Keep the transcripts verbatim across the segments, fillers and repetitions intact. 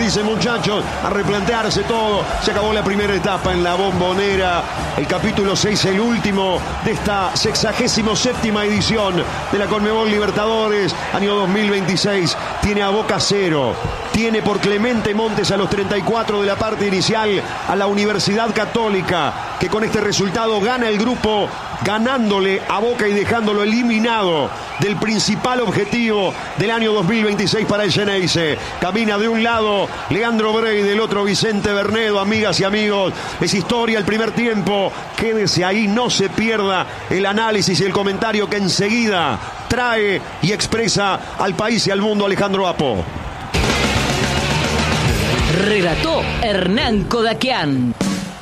dicen, muchachos, a replantearse todo. Se acabó la primera etapa en la Bombonera. El capítulo seis, el último de esta sexagésimo séptima edición de la Conmebol Libertadores, año dos mil veintiséis. Tiene a Boca cero. Tiene por Clemente Montes a los treinta y cuatro de la parte inicial a la Universidad Católica, que con este resultado gana el grupo, ganándole a Boca y dejándolo eliminado del principal objetivo del año dos mil veintiséis para el Xeneize. Camina de un lado Leandro Brey, del otro Vicente Bernedo. Amigas y amigos, es historia el primer tiempo. Quédese ahí, no se pierda el análisis y el comentario que enseguida trae y expresa al país y al mundo Alejandro Apo. Relató Hernán Kodakian.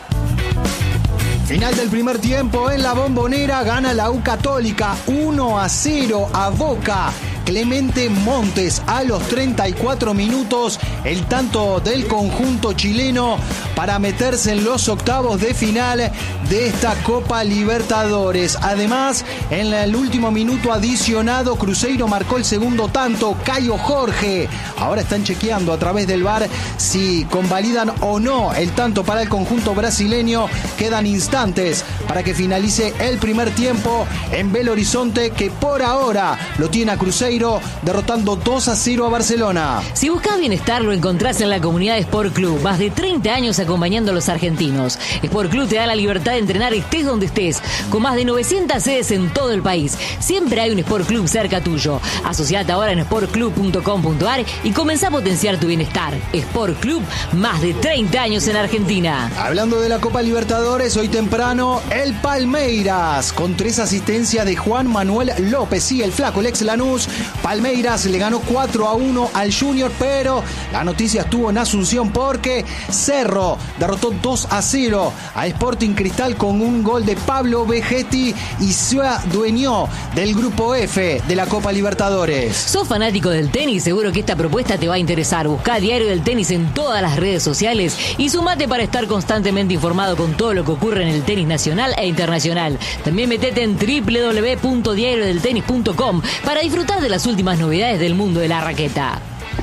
Final del primer tiempo en la Bombonera, gana la U Católica uno a cero a Boca. Clemente Montes a los treinta y cuatro minutos, el tanto del conjunto chileno para meterse en los octavos de final de esta Copa Libertadores. Además, en el último minuto adicionado, Cruzeiro marcó el segundo tanto, Caio Jorge. Ahora están chequeando a través del V A R si convalidan o no el tanto para el conjunto brasileño. Quedan instantes para que finalice el primer tiempo en Belo Horizonte, que por ahora lo tiene a Cruzeiro derrotando dos a cero a Barcelona. Si buscas bienestar, lo encontrás en la comunidad Sport Club. Más de treinta años acompañando a los argentinos. Sport Club te da la libertad de entrenar estés donde estés, con más de novecientas sedes en todo el país. Siempre hay un Sport Club cerca tuyo. Asociate ahora en sport club punto com punto a r y comenzá a potenciar tu bienestar. Sport Club, más de treinta años en Argentina. Hablando de la Copa Libertadores, hoy temprano el Palmeiras, con tres asistencias de Juan Manuel López. Sí, el flaco, el ex Lanús. Palmeiras le ganó cuatro a uno al Junior, pero la noticia estuvo en Asunción porque Cerro derrotó dos a cero a Sporting Cristal con un gol de Pablo Vegetti y se adueñó del grupo F de la Copa Libertadores. ¿Sos fanático del tenis? Seguro que esta propuesta te va a interesar. Buscá Diario del Tenis en todas las redes sociales y sumate para estar constantemente informado con todo lo que ocurre en el tenis nacional e internacional. También metete en doble u doble u doble u punto diario del tenis punto com para disfrutar de las últimas novedades del mundo de la raqueta.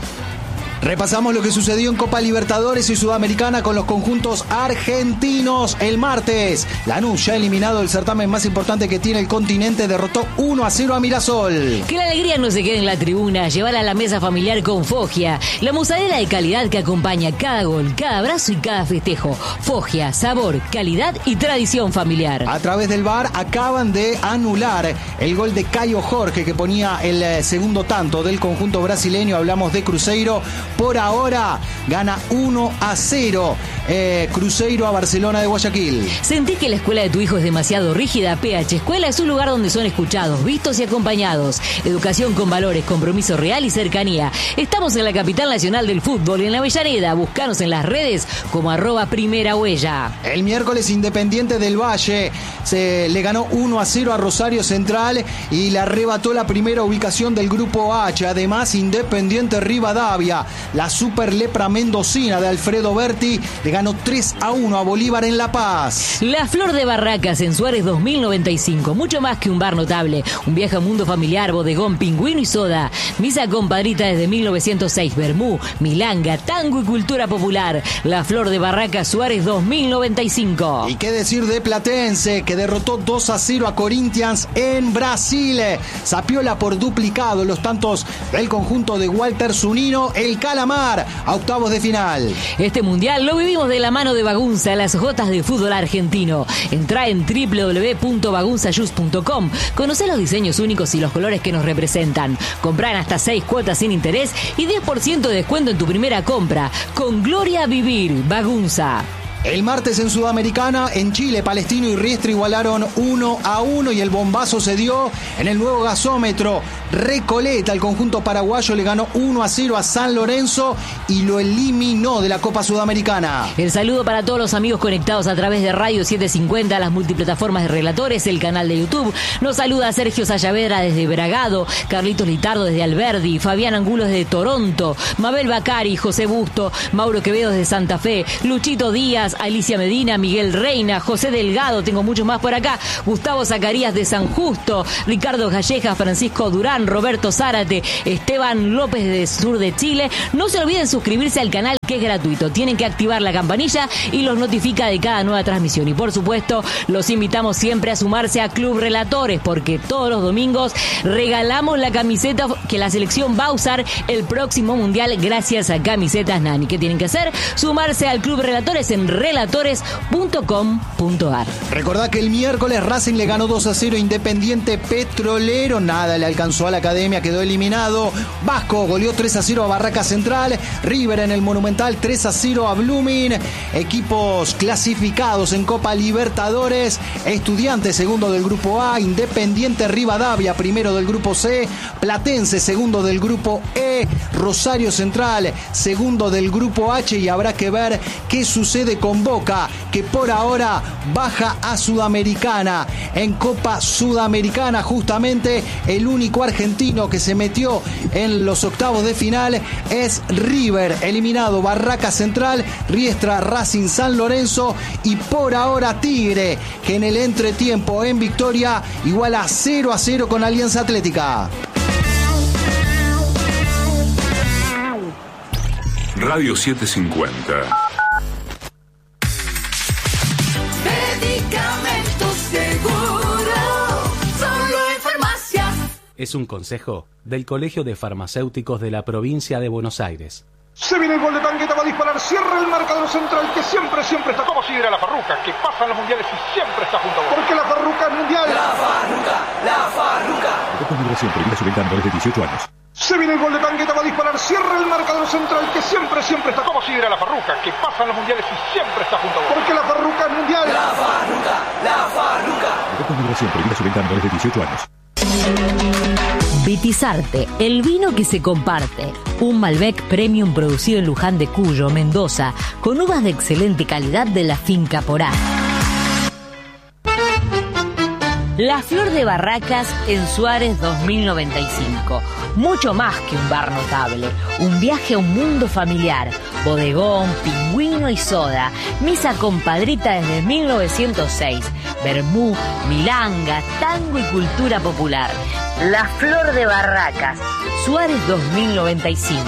Repasamos lo que sucedió en Copa Libertadores y Sudamericana con los conjuntos argentinos. El martes, Lanús, ya eliminado del certamen más importante que tiene el continente, derrotó uno a cero a Mirasol. Que la alegría no se quede en la tribuna, llevarla a la mesa familiar con Foggia, la mozzarella de calidad que acompaña cada gol, cada abrazo y cada festejo. Foggia, sabor, calidad y tradición familiar. A través del V A R acaban de anular el gol de Caio Jorge, que ponía el segundo tanto del conjunto brasileño. Hablamos de Cruzeiro. Por ahora gana uno a cero eh, Cruzeiro a Barcelona de Guayaquil. ¿Sentís que la escuela de tu hijo es demasiado rígida? P H Escuela es un lugar donde son escuchados, vistos y acompañados. Educación con valores, compromiso real y cercanía. Estamos en la capital nacional del fútbol, en la Avellaneda. Búscanos en las redes como arroba primera huella. El miércoles, Independiente del Valle se le ganó uno a cero a Rosario Central y le arrebató la primera ubicación del grupo H. Además, Independiente Rivadavia, la super lepra mendocina de Alfredo Berti, le ganó tres a uno a Bolívar en La Paz. La Flor de Barracas en Suárez dos mil noventa y cinco, mucho más que un bar notable, un viaje a mundo familiar, bodegón, pingüino y soda. Misa compadrita desde mil novecientos seis, vermú, milanga, tango y cultura popular. La Flor de Barracas, Suárez dos mil noventa y cinco. Y qué decir de Platense, que derrotó dos a cero a Corinthians en Brasil. Sapiola por duplicado los tantos del conjunto de Walter Zunino, el Calamar, a octavos de final. Este mundial lo vivimos de la mano de Bagunza, las jotas de fútbol argentino. Entrá en doble u doble u doble u punto bagunza juice punto com. Conocé los diseños únicos y los colores que nos representan. Comprá en hasta seis cuotas sin interés y diez por ciento de descuento en tu primera compra. Con gloria a vivir, Bagunza. El martes en Sudamericana, en Chile, Palestino y Riestra igualaron uno a uno y el bombazo se dio en el nuevo gasómetro. Recoleta, el conjunto paraguayo, le ganó uno a cero a San Lorenzo y lo eliminó de la Copa Sudamericana. El saludo para todos los amigos conectados a través de Radio setecientos cincuenta, las multiplataformas de relatores, el canal de YouTube. Nos saluda Sergio Sayavedra desde Bragado, Carlitos Litardo desde Alberdi, Fabián Angulo desde Toronto, Mabel Bacari, José Busto, Mauro Quevedo desde Santa Fe, Luchito Díaz, Alicia Medina, Miguel Reina, José Delgado, tengo muchos más por acá, Gustavo Zacarías de San Justo, Ricardo Galleja, Francisco Durán, Roberto Zárate, Esteban López de Sur de Chile. No se olviden suscribirse al canal que es gratuito. Tienen que activar la campanilla y los notifica de cada nueva transmisión. Y por supuesto, los invitamos siempre a sumarse a Club Relatores, porque todos los domingos regalamos la camiseta que la selección va a usar el próximo Mundial gracias a Camisetas Nani. ¿Qué tienen que hacer? Sumarse al Club Relatores en relatores punto com punto ar. Recordá que el miércoles Racing le ganó dos a cero a Independiente Petrolero. Nada le alcanzó a la Academia, quedó eliminado. Vasco goleó tres a cero a Barraca Central. River en el Monumental tres a cero a Blooming. Equipos clasificados en Copa Libertadores: Estudiantes segundo del grupo A, Independiente Rivadavia primero del grupo C, Platense segundo del grupo E, Rosario Central segundo del grupo H, y habrá que ver qué sucede con Boca, que por ahora baja a Sudamericana. En Copa Sudamericana, justamente el único argentino que se metió en los octavos de final es River, eliminado Barraca Central, Riestra Racing San Lorenzo, y por ahora Tigre, que en el entretiempo en victoria iguala cero a cero con Alianza Atlética. Radio setecientos cincuenta. Medicamentos Seguro, solo en farmacia. Es un consejo del Colegio de Farmacéuticos de la provincia de Buenos Aires. Se viene el gol de Tangueta, va a disparar, cierra el marcador central, que siempre, siempre está como si era la Farruca, que pasa en los mundiales y siempre está junto a vos. Porque la Farruca es mundial. La Farruca, la Farruca. de dieciocho años. Se viene el gol de Tangueta, va a disparar, cierra el marcador central, que siempre, siempre está como si era la Farruca, que pasa en los mundiales y siempre está junto a vos. Porque la Farruca es mundial. La Farruca, la Farruca. de dieciocho años. Vitisarte, el vino que se comparte. Un Malbec Premium producido en Luján de Cuyo, Mendoza, con uvas de excelente calidad de la finca Porá. La Flor de Barracas en Suárez dos mil noventa y cinco. Mucho más que un bar notable. Un viaje a un mundo familiar. Bodegón, pingüino y soda. Misa compadrita desde mil novecientos seis. Vermú, milanga, tango y cultura popular. La Flor de Barracas, Suárez dos mil noventa y cinco.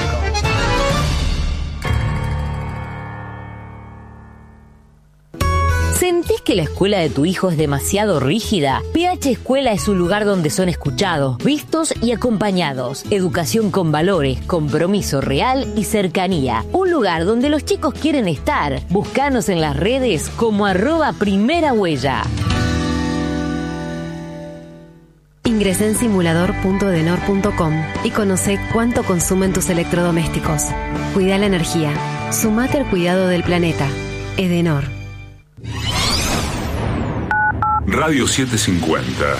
¿Sentís que la escuela de tu hijo es demasiado rígida? P H Escuela es un lugar donde son escuchados, vistos y acompañados. Educación con valores, compromiso real y cercanía. Un lugar donde los chicos quieren estar. Búscanos en las redes como arroba primera huella. Ingresá en simulador punto edenor punto com y conoce cuánto consumen tus electrodomésticos. Cuida la energía. Sumate al cuidado del planeta. Edenor. Radio setecientos cincuenta.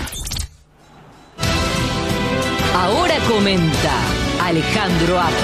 Ahora comenta Alejandro Apo.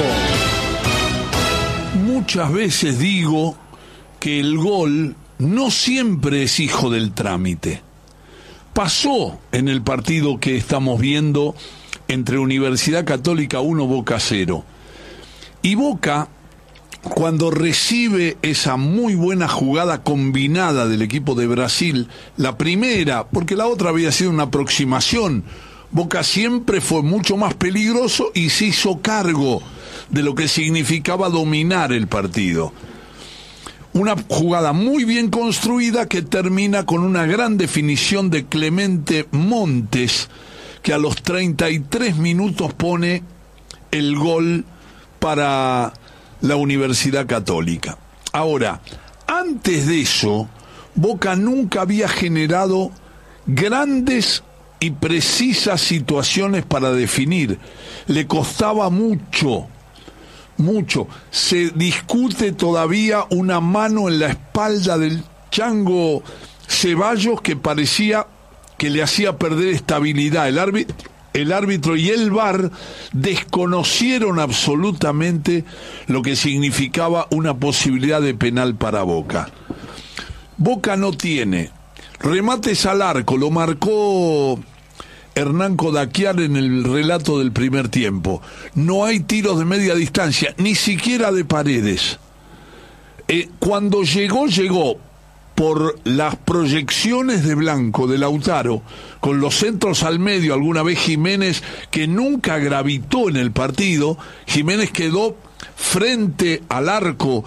Muchas veces digo que el gol no siempre es hijo del trámite. Pasó en el partido que estamos viendo entre Universidad Católica uno, Boca cero. Y Boca, cuando recibe esa muy buena jugada combinada del equipo de Brasil, la primera, porque la otra había sido una aproximación, Boca siempre fue mucho más peligroso y se hizo cargo de lo que significaba dominar el partido. Una jugada muy bien construida que termina con una gran definición de Clemente Montes, que a los treinta y tres minutos pone el gol para la Universidad Católica. Ahora, antes de eso, Boca nunca había generado grandes y precisas situaciones para definir. Le costaba mucho. Mucho. Se discute todavía una mano en la espalda del Chango Ceballos que parecía que le hacía perder estabilidad. El árbitro, el árbitro y el V A R desconocieron absolutamente lo que significaba una posibilidad de penal para Boca. Boca no tiene remates al arco, lo marcó Hernán Kodakiar en el relato del primer tiempo. No hay tiros de media distancia, ni siquiera de Paredes. Eh, cuando llegó, llegó por las proyecciones de Blanco, de Lautaro, con los centros al medio, alguna vez Jiménez, que nunca gravitó en el partido. Jiménez quedó frente al arco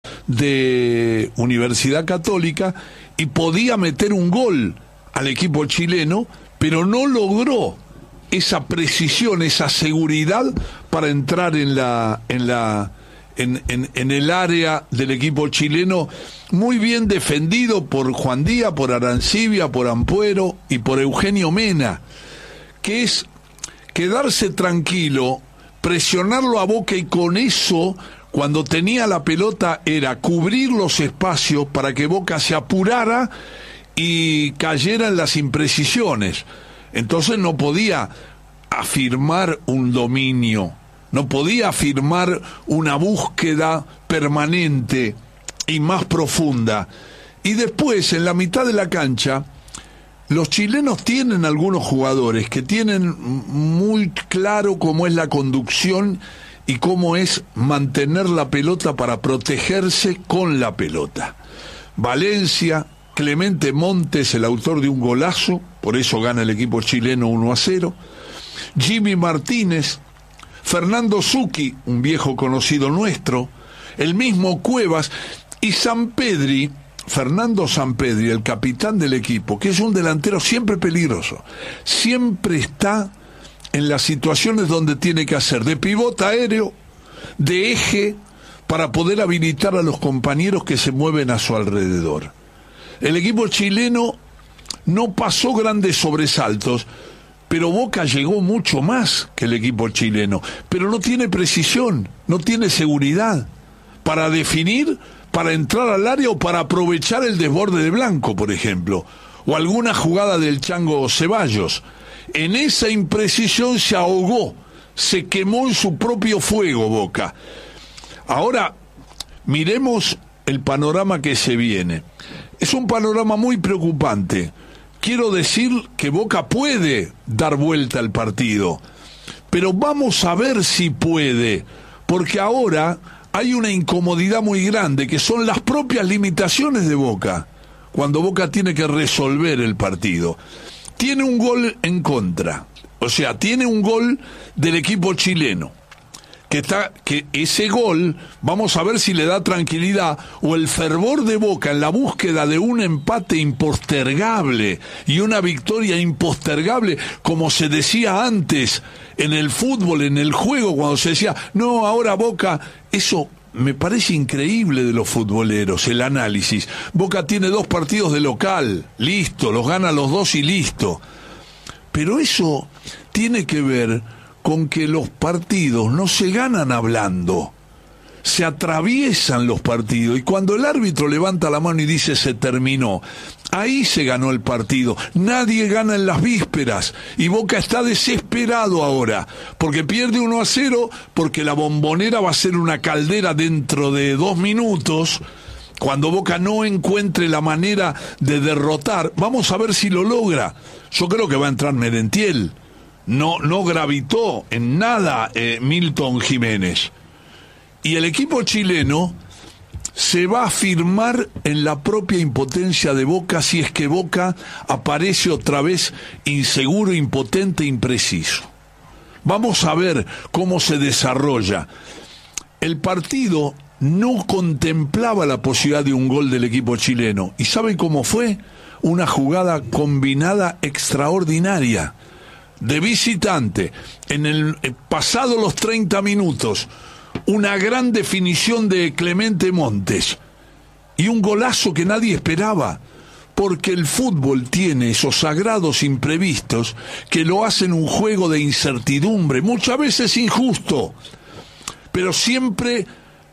de Universidad Católica y podía meter un gol al equipo chileno, pero no logró esa precisión, esa seguridad para entrar en la en la en, en, en el área del equipo chileno, muy bien defendido por Juan Díaz, por Arancibia, por Ampuero y por Eugenio Mena, que es quedarse tranquilo, presionarlo a Boca, y con eso, cuando tenía la pelota, era cubrir los espacios para que Boca se apurara y cayera en las imprecisiones. Entonces no podía afirmar un dominio, no podía afirmar una búsqueda permanente y más profunda. Y después, en la mitad de la cancha, los chilenos tienen algunos jugadores que tienen muy claro cómo es la conducción y cómo es mantener la pelota para protegerse con la pelota. Valencia, Clemente Montes, el autor de un golazo, por eso gana el equipo chileno uno a cero. Jimmy Martínez, Fernando Zucchi, un viejo conocido nuestro, el mismo Cuevas, y Sampedri, Fernando Sampedri, el capitán del equipo, que es un delantero siempre peligroso, siempre está en las situaciones donde tiene que hacer de pivote aéreo, de eje, para poder habilitar a los compañeros que se mueven a su alrededor. El equipo chileno no pasó grandes sobresaltos, pero Boca llegó mucho más que el equipo chileno, pero no tiene precisión, no tiene seguridad para definir, para entrar al área o para aprovechar el desborde de Blanco, por ejemplo, o alguna jugada del Chango Ceballos. En esa imprecisión se ahogó, se quemó en su propio fuego Boca. Ahora, miremos el panorama que se viene. Es un panorama muy preocupante. Quiero decir que Boca puede dar vuelta al partido, pero vamos a ver si puede, porque ahora hay una incomodidad muy grande, que son las propias limitaciones de Boca, cuando Boca tiene que resolver el partido. Tiene un gol en contra, o sea, tiene un gol del equipo chileno, que está, que ese gol, vamos a ver si le da tranquilidad, o el fervor de Boca en la búsqueda de un empate impostergable y una victoria impostergable, como se decía antes en el fútbol, en el juego, cuando se decía, no, ahora Boca, eso me parece increíble de los futboleros, el análisis. Boca tiene dos partidos de local, listo, los gana los dos y listo. Pero eso tiene que ver con que los partidos no se ganan hablando, se atraviesan los partidos, y cuando el árbitro levanta la mano y dice se terminó, ahí se ganó el partido. Nadie gana en las vísperas, y Boca está desesperado ahora, porque pierde uno a cero, porque la Bombonera va a ser una caldera dentro de dos minutos, cuando Boca no encuentre la manera de derrotar. Vamos a ver si lo logra. Yo creo que va a entrar Merentiel. No, no gravitó en nada eh, Milton Jiménez. Y el equipo chileno se va a firmar en la propia impotencia de Boca, si es que Boca aparece otra vez inseguro, impotente, impreciso. Vamos a ver cómo se desarrolla. El partido no contemplaba la posibilidad de un gol del equipo chileno. ¿Y saben cómo fue? Una jugada combinada extraordinaria. De visitante, en el eh, pasado los treinta minutos, una gran definición de Clemente Montes y un golazo que nadie esperaba, porque el fútbol tiene esos sagrados imprevistos que lo hacen un juego de incertidumbre, muchas veces injusto, pero siempre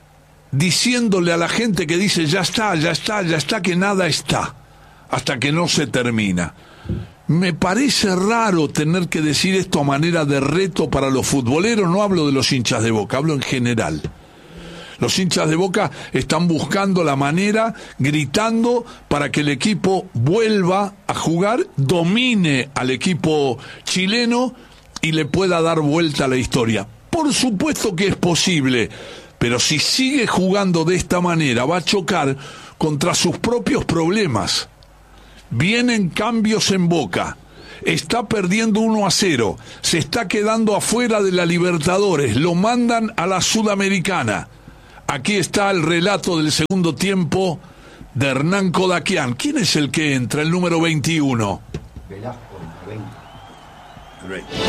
diciéndole a la gente que dice ya está, ya está, ya está, que nada está, hasta que no se termina. Me parece raro tener que decir esto a manera de reto para los futboleros, no hablo de los hinchas de Boca, hablo en general. Los hinchas de Boca están buscando la manera, gritando para que el equipo vuelva a jugar, domine al equipo chileno y le pueda dar vuelta a la historia. Por supuesto que es posible, pero si sigue jugando de esta manera va a chocar contra sus propios problemas. Vienen cambios en Boca, está perdiendo uno a cero, se está quedando afuera de la Libertadores, lo mandan a la Sudamericana. Aquí está el relato del segundo tiempo de Hernán Kodakian. ¿Quién es el que entra? El número veintiuno. Velasco, veinte.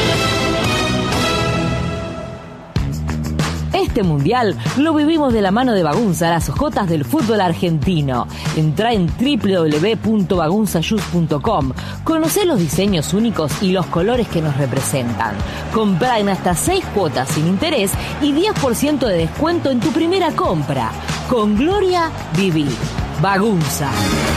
Este mundial lo vivimos de la mano de Bagunza, las hojotas del fútbol argentino. Entrá en doble u doble u doble u punto bagunza shoes punto com. Conocé los diseños únicos y los colores que nos representan. Comprá en hasta seis cuotas sin interés y diez por ciento de descuento en tu primera compra. Con Gloria viví. Bagunza.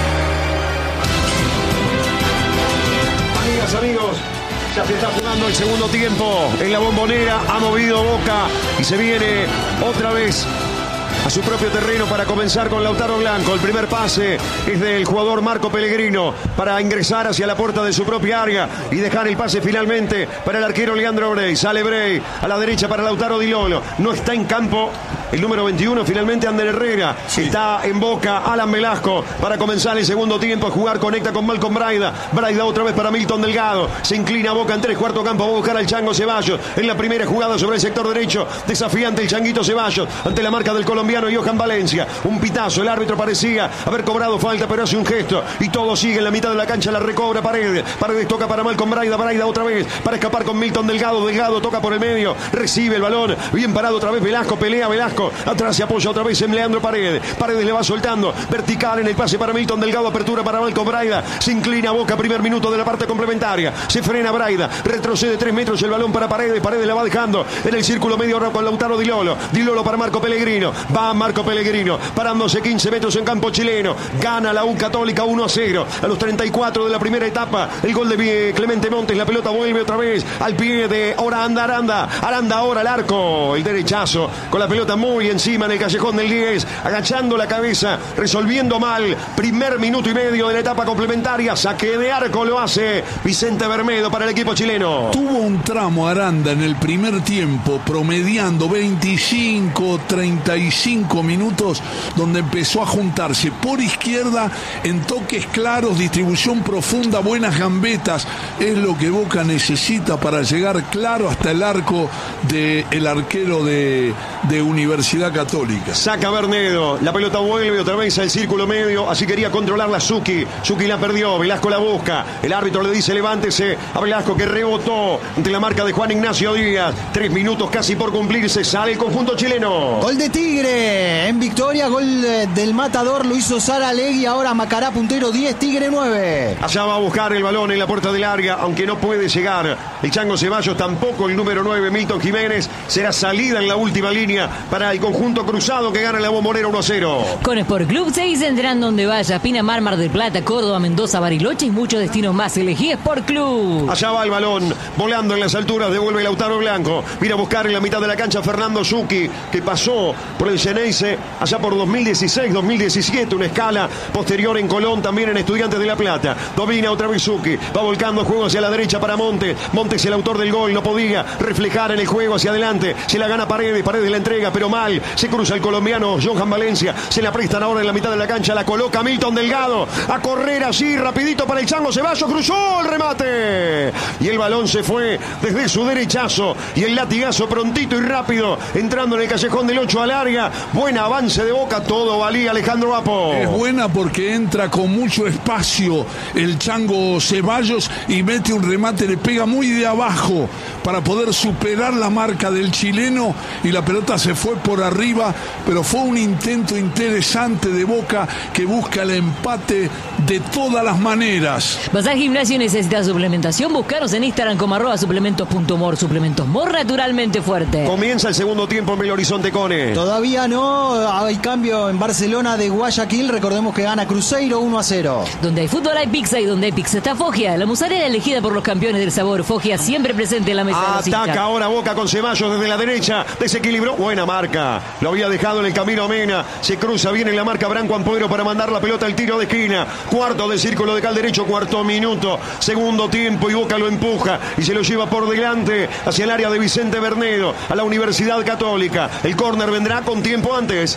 Amigas, amigos, ya se está jugando el segundo tiempo en la Bombonera. Ha movido Boca y se viene otra vez a su propio terreno para comenzar con Lautaro Blanco. El primer pase es del jugador Marco Pellegrino para ingresar hacia la puerta de su propia área y dejar el pase finalmente para el arquero Leandro Brey. Sale Brey a la derecha para Lautaro Di Lolo. No está en campo el número veintiuno, finalmente Ander Herrera. Sí. Está en Boca Alan Velasco para comenzar el segundo tiempo. A jugar, conecta con Malcolm Braida. Braida otra vez para Milton Delgado. Se inclina Boca en tres, cuarto campo. Va a buscar al Chango Ceballos en la primera jugada sobre el sector derecho. Desafiante el Changuito Ceballos ante la marca del colombiano Johan Valencia. Un pitazo, el árbitro parecía haber cobrado falta, pero hace un gesto y todo sigue en la mitad de la cancha. La recobra Paredes. Paredes toca para Malcolm Braida. Braida otra vez para escapar con Milton Delgado. Delgado toca por el medio. Recibe el balón. Bien parado otra vez Velasco. Pelea Velasco. Atrás se apoya otra vez en Leandro Paredes. Paredes le va soltando. Vertical en el pase para Milton Delgado. Apertura para Malcolm Braida. Se inclina Boca. Primer minuto de la parte complementaria. Se frena Braida. Retrocede tres metros el balón para Paredes. Paredes la va dejando en el círculo medio ahora con Lautaro Di Lolo. Di Lolo para Marco Pellegrino. Va Marco Pellegrino. Parándose quince metros en campo chileno. Gana la U Católica uno a cero. A los treinta y cuatro de la primera etapa. El gol de Clemente Montes. La pelota vuelve otra vez al pie de Aranda Aranda. Aranda ahora al arco. El derechazo con la pelota muy encima en el callejón del diez, agachando la cabeza, resolviendo mal. Primer minuto y medio de la etapa complementaria. Saque de arco lo hace Vicente Bermedo para el equipo chileno. Tuvo un tramo Aranda en el primer tiempo, promediando veinticinco, treinta y cinco minutos, donde empezó a juntarse por izquierda en toques claros, distribución profunda, buenas gambetas. Es lo que Boca necesita para llegar claro hasta el arco del arquero de, de Universidad Católica. Saca Bernedo, la pelota vuelve otra vez al círculo medio, así quería controlarla Zucchi. Zucchi la perdió, Velasco la busca. El árbitro le dice levántese a Velasco, que rebotó ante la marca de Juan Ignacio Díaz. Tres minutos casi por cumplirse, sale el conjunto chileno. Gol de Tigre en victoria, gol del matador, lo hizo Sara Legui. Ahora Macará puntero diez, Tigre nueve. Allá va a buscar el balón en la puerta del área, aunque no puede llegar el Chango Ceballos, tampoco el número nueve Milton Jiménez. Será salida en la última línea para el conjunto cruzado que gana la Bombonera uno a cero. Con Sport Club seguís entrando donde vaya. Pinamar, Mar del Plata, Córdoba, Mendoza, Bariloche y muchos destinos más. Elegí Sport Club. Allá va el balón, volando en las alturas, devuelve Lautaro Blanco. Viene a buscar en la mitad de la cancha Fernando Zucchi, que pasó por el Xeneize allá por dos mil dieciséis, dos mil diecisiete, una escala posterior en Colón, también en Estudiantes de La Plata. Domina otra vez Zucchi, va volcando juego hacia la derecha para Montes. Montes, el autor del gol, no podía reflejar en el juego hacia adelante. Se la gana Paredes, Paredes la entrega, pero mal. Se cruza el colombiano Johan Valencia, se la prestan ahora en la mitad de la cancha, la coloca Milton Delgado, a correr así rapidito para el Chango Ceballos, cruzó el remate y el balón se fue desde su derechazo y el latigazo prontito y rápido, entrando en el callejón del ocho a larga. Buen avance de Boca, todo valía Alejandro Apo. Es buena porque entra con mucho espacio el Chango Ceballos y mete un remate, le pega muy de abajo para poder superar la marca del chileno y la pelota se fue por arriba, pero fue un intento interesante de Boca que busca el empate de todas las maneras. ¿Vas al gimnasio y necesitas suplementación? Buscaros en Instagram como arroba suplementos punto mor. Suplementos Mor, naturalmente fuerte. Comienza el segundo tiempo en Belo Horizonte, Cone. Todavía no, hay cambio en Barcelona de Guayaquil. Recordemos que gana Cruzeiro uno a cero. Donde hay fútbol hay pizza y donde hay pizza está Foggia, la mozzarella elegida por los campeones del sabor. Foggia siempre presente en la mesa de los hinchas. Ataca ahora Boca con Ceballos desde la derecha, desequilibró, buena marca, lo había dejado en el camino Mena, se cruza bien en la marca Branco Ampuero para mandar la pelota al tiro de esquina. Cuarto del círculo de cal derecho, cuarto minuto, segundo tiempo y Boca lo empuja y se lo lleva por delante hacia el área de Vicente Bernedo, a la Universidad Católica. El córner vendrá con tiempo antes.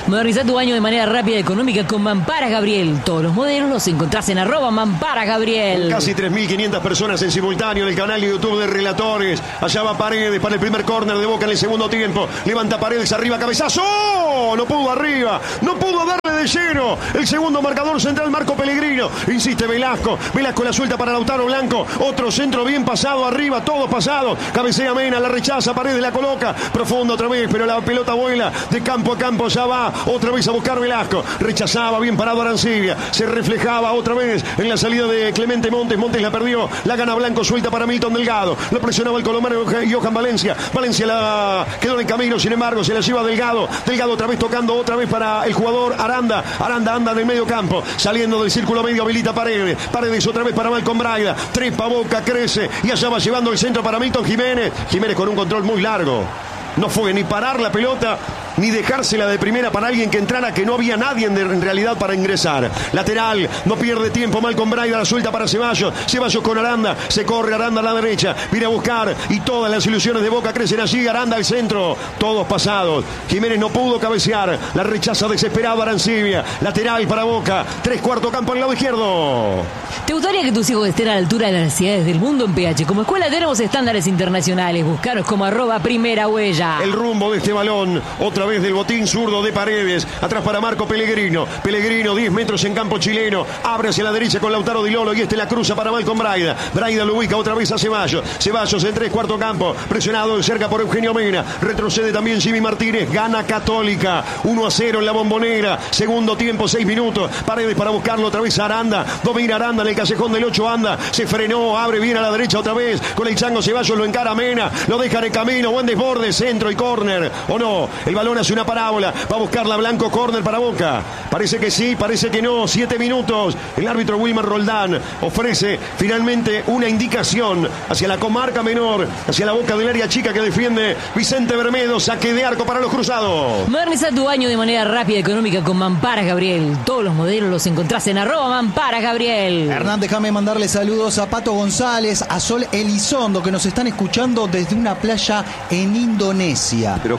Moderniza tu baño de manera rápida y económica con Mamparas Gabriel. Todos los modelos los encontrás en arroba Mamparas Gabriel. Casi tres mil quinientas personas en simultáneo en el canal de YouTube de Relatores. Allá va Paredes para el primer córner de Boca en el segundo tiempo. Levanta Paredes arriba, cabezazo. No pudo arriba, no pudo darle de lleno. El segundo marcador central, Marco Pellegrino. Insiste Velasco. Velasco la suelta para Lautaro Blanco. Otro centro bien pasado arriba, todos pasados. Cabecea Mena, la rechaza, Paredes la coloca. Profundo otra vez, pero la pelota vuela de campo a campo. Ya va otra vez a buscar Velasco. Rechazaba, bien parado Arancibia. Se reflejaba otra vez en la salida de Clemente Montes. Montes la perdió. La gana Blanco, suelta para Milton Delgado. Lo presionaba el colombiano Johan Valencia. Valencia la quedó en camino, sin embargo, se la lleva Delgado. Delgado otra vez tocando, otra vez para el jugador Aranda. Aranda anda en el medio campo. Saliendo del círculo medio, habilita Paredes. Paredes otra vez para Malcom Braida. Trepa, Boca, crece. Y allá va llevando el centro para Milton Jiménez. Jiménez con un control muy largo. No fue ni parar la pelota, ni dejársela de primera para alguien que entrara, que no había nadie en, de, en realidad para ingresar. Lateral, no pierde tiempo, Malcom Braida la suelta para Ceballos. Ceballos con Aranda, se corre Aranda a la derecha, viene a buscar y todas las ilusiones de Boca crecen allí. Aranda al centro, todos pasados. Jiménez no pudo cabecear, la rechaza desesperado Arancibia. Lateral para Boca, tres cuarto campo al lado izquierdo. ¿Te gustaría que tus hijos estén a la altura de las necesidades del mundo? En P H como escuela tenemos estándares internacionales. Buscaros como arroba primera huella. El rumbo de este balón, otra vez del botín zurdo de Paredes, atrás para Marco Pellegrino. Pellegrino, diez metros en campo chileno, abre hacia la derecha con Lautaro Di Lolo y este la cruza para Malcom Braida. Braida lo ubica otra vez a Ceballos. Ceballos en tres cuarto campo, presionado de cerca por Eugenio Mena. Retrocede también Jimmy Martínez, gana Católica. uno a cero en la Bombonera, segundo tiempo, seis minutos. Paredes para buscarlo otra vez a Aranda. Domina Aranda en el callejón del ocho, anda, se frenó, abre bien a la derecha otra vez. Con el chango Ceballos lo encara Mena, lo deja en el camino, buen desborde, centro y córner, o no, el balón hace una parábola, va a buscarla Blanco, córner para Boca, parece que sí, parece que no, siete minutos, el árbitro Wilmer Roldán ofrece finalmente una indicación hacia la comarca menor, hacia la boca del área chica que defiende Vicente Bermedo, saque de arco para los cruzados. Moderniza tu baño de manera rápida y económica con Mamparas Gabriel, todos los modelos los encontrás en arroba Mamparas Gabriel. Hernán, déjame mandarle saludos a Pato González, a Sol Elizondo, que nos están escuchando desde una playa en Indonesia. Pero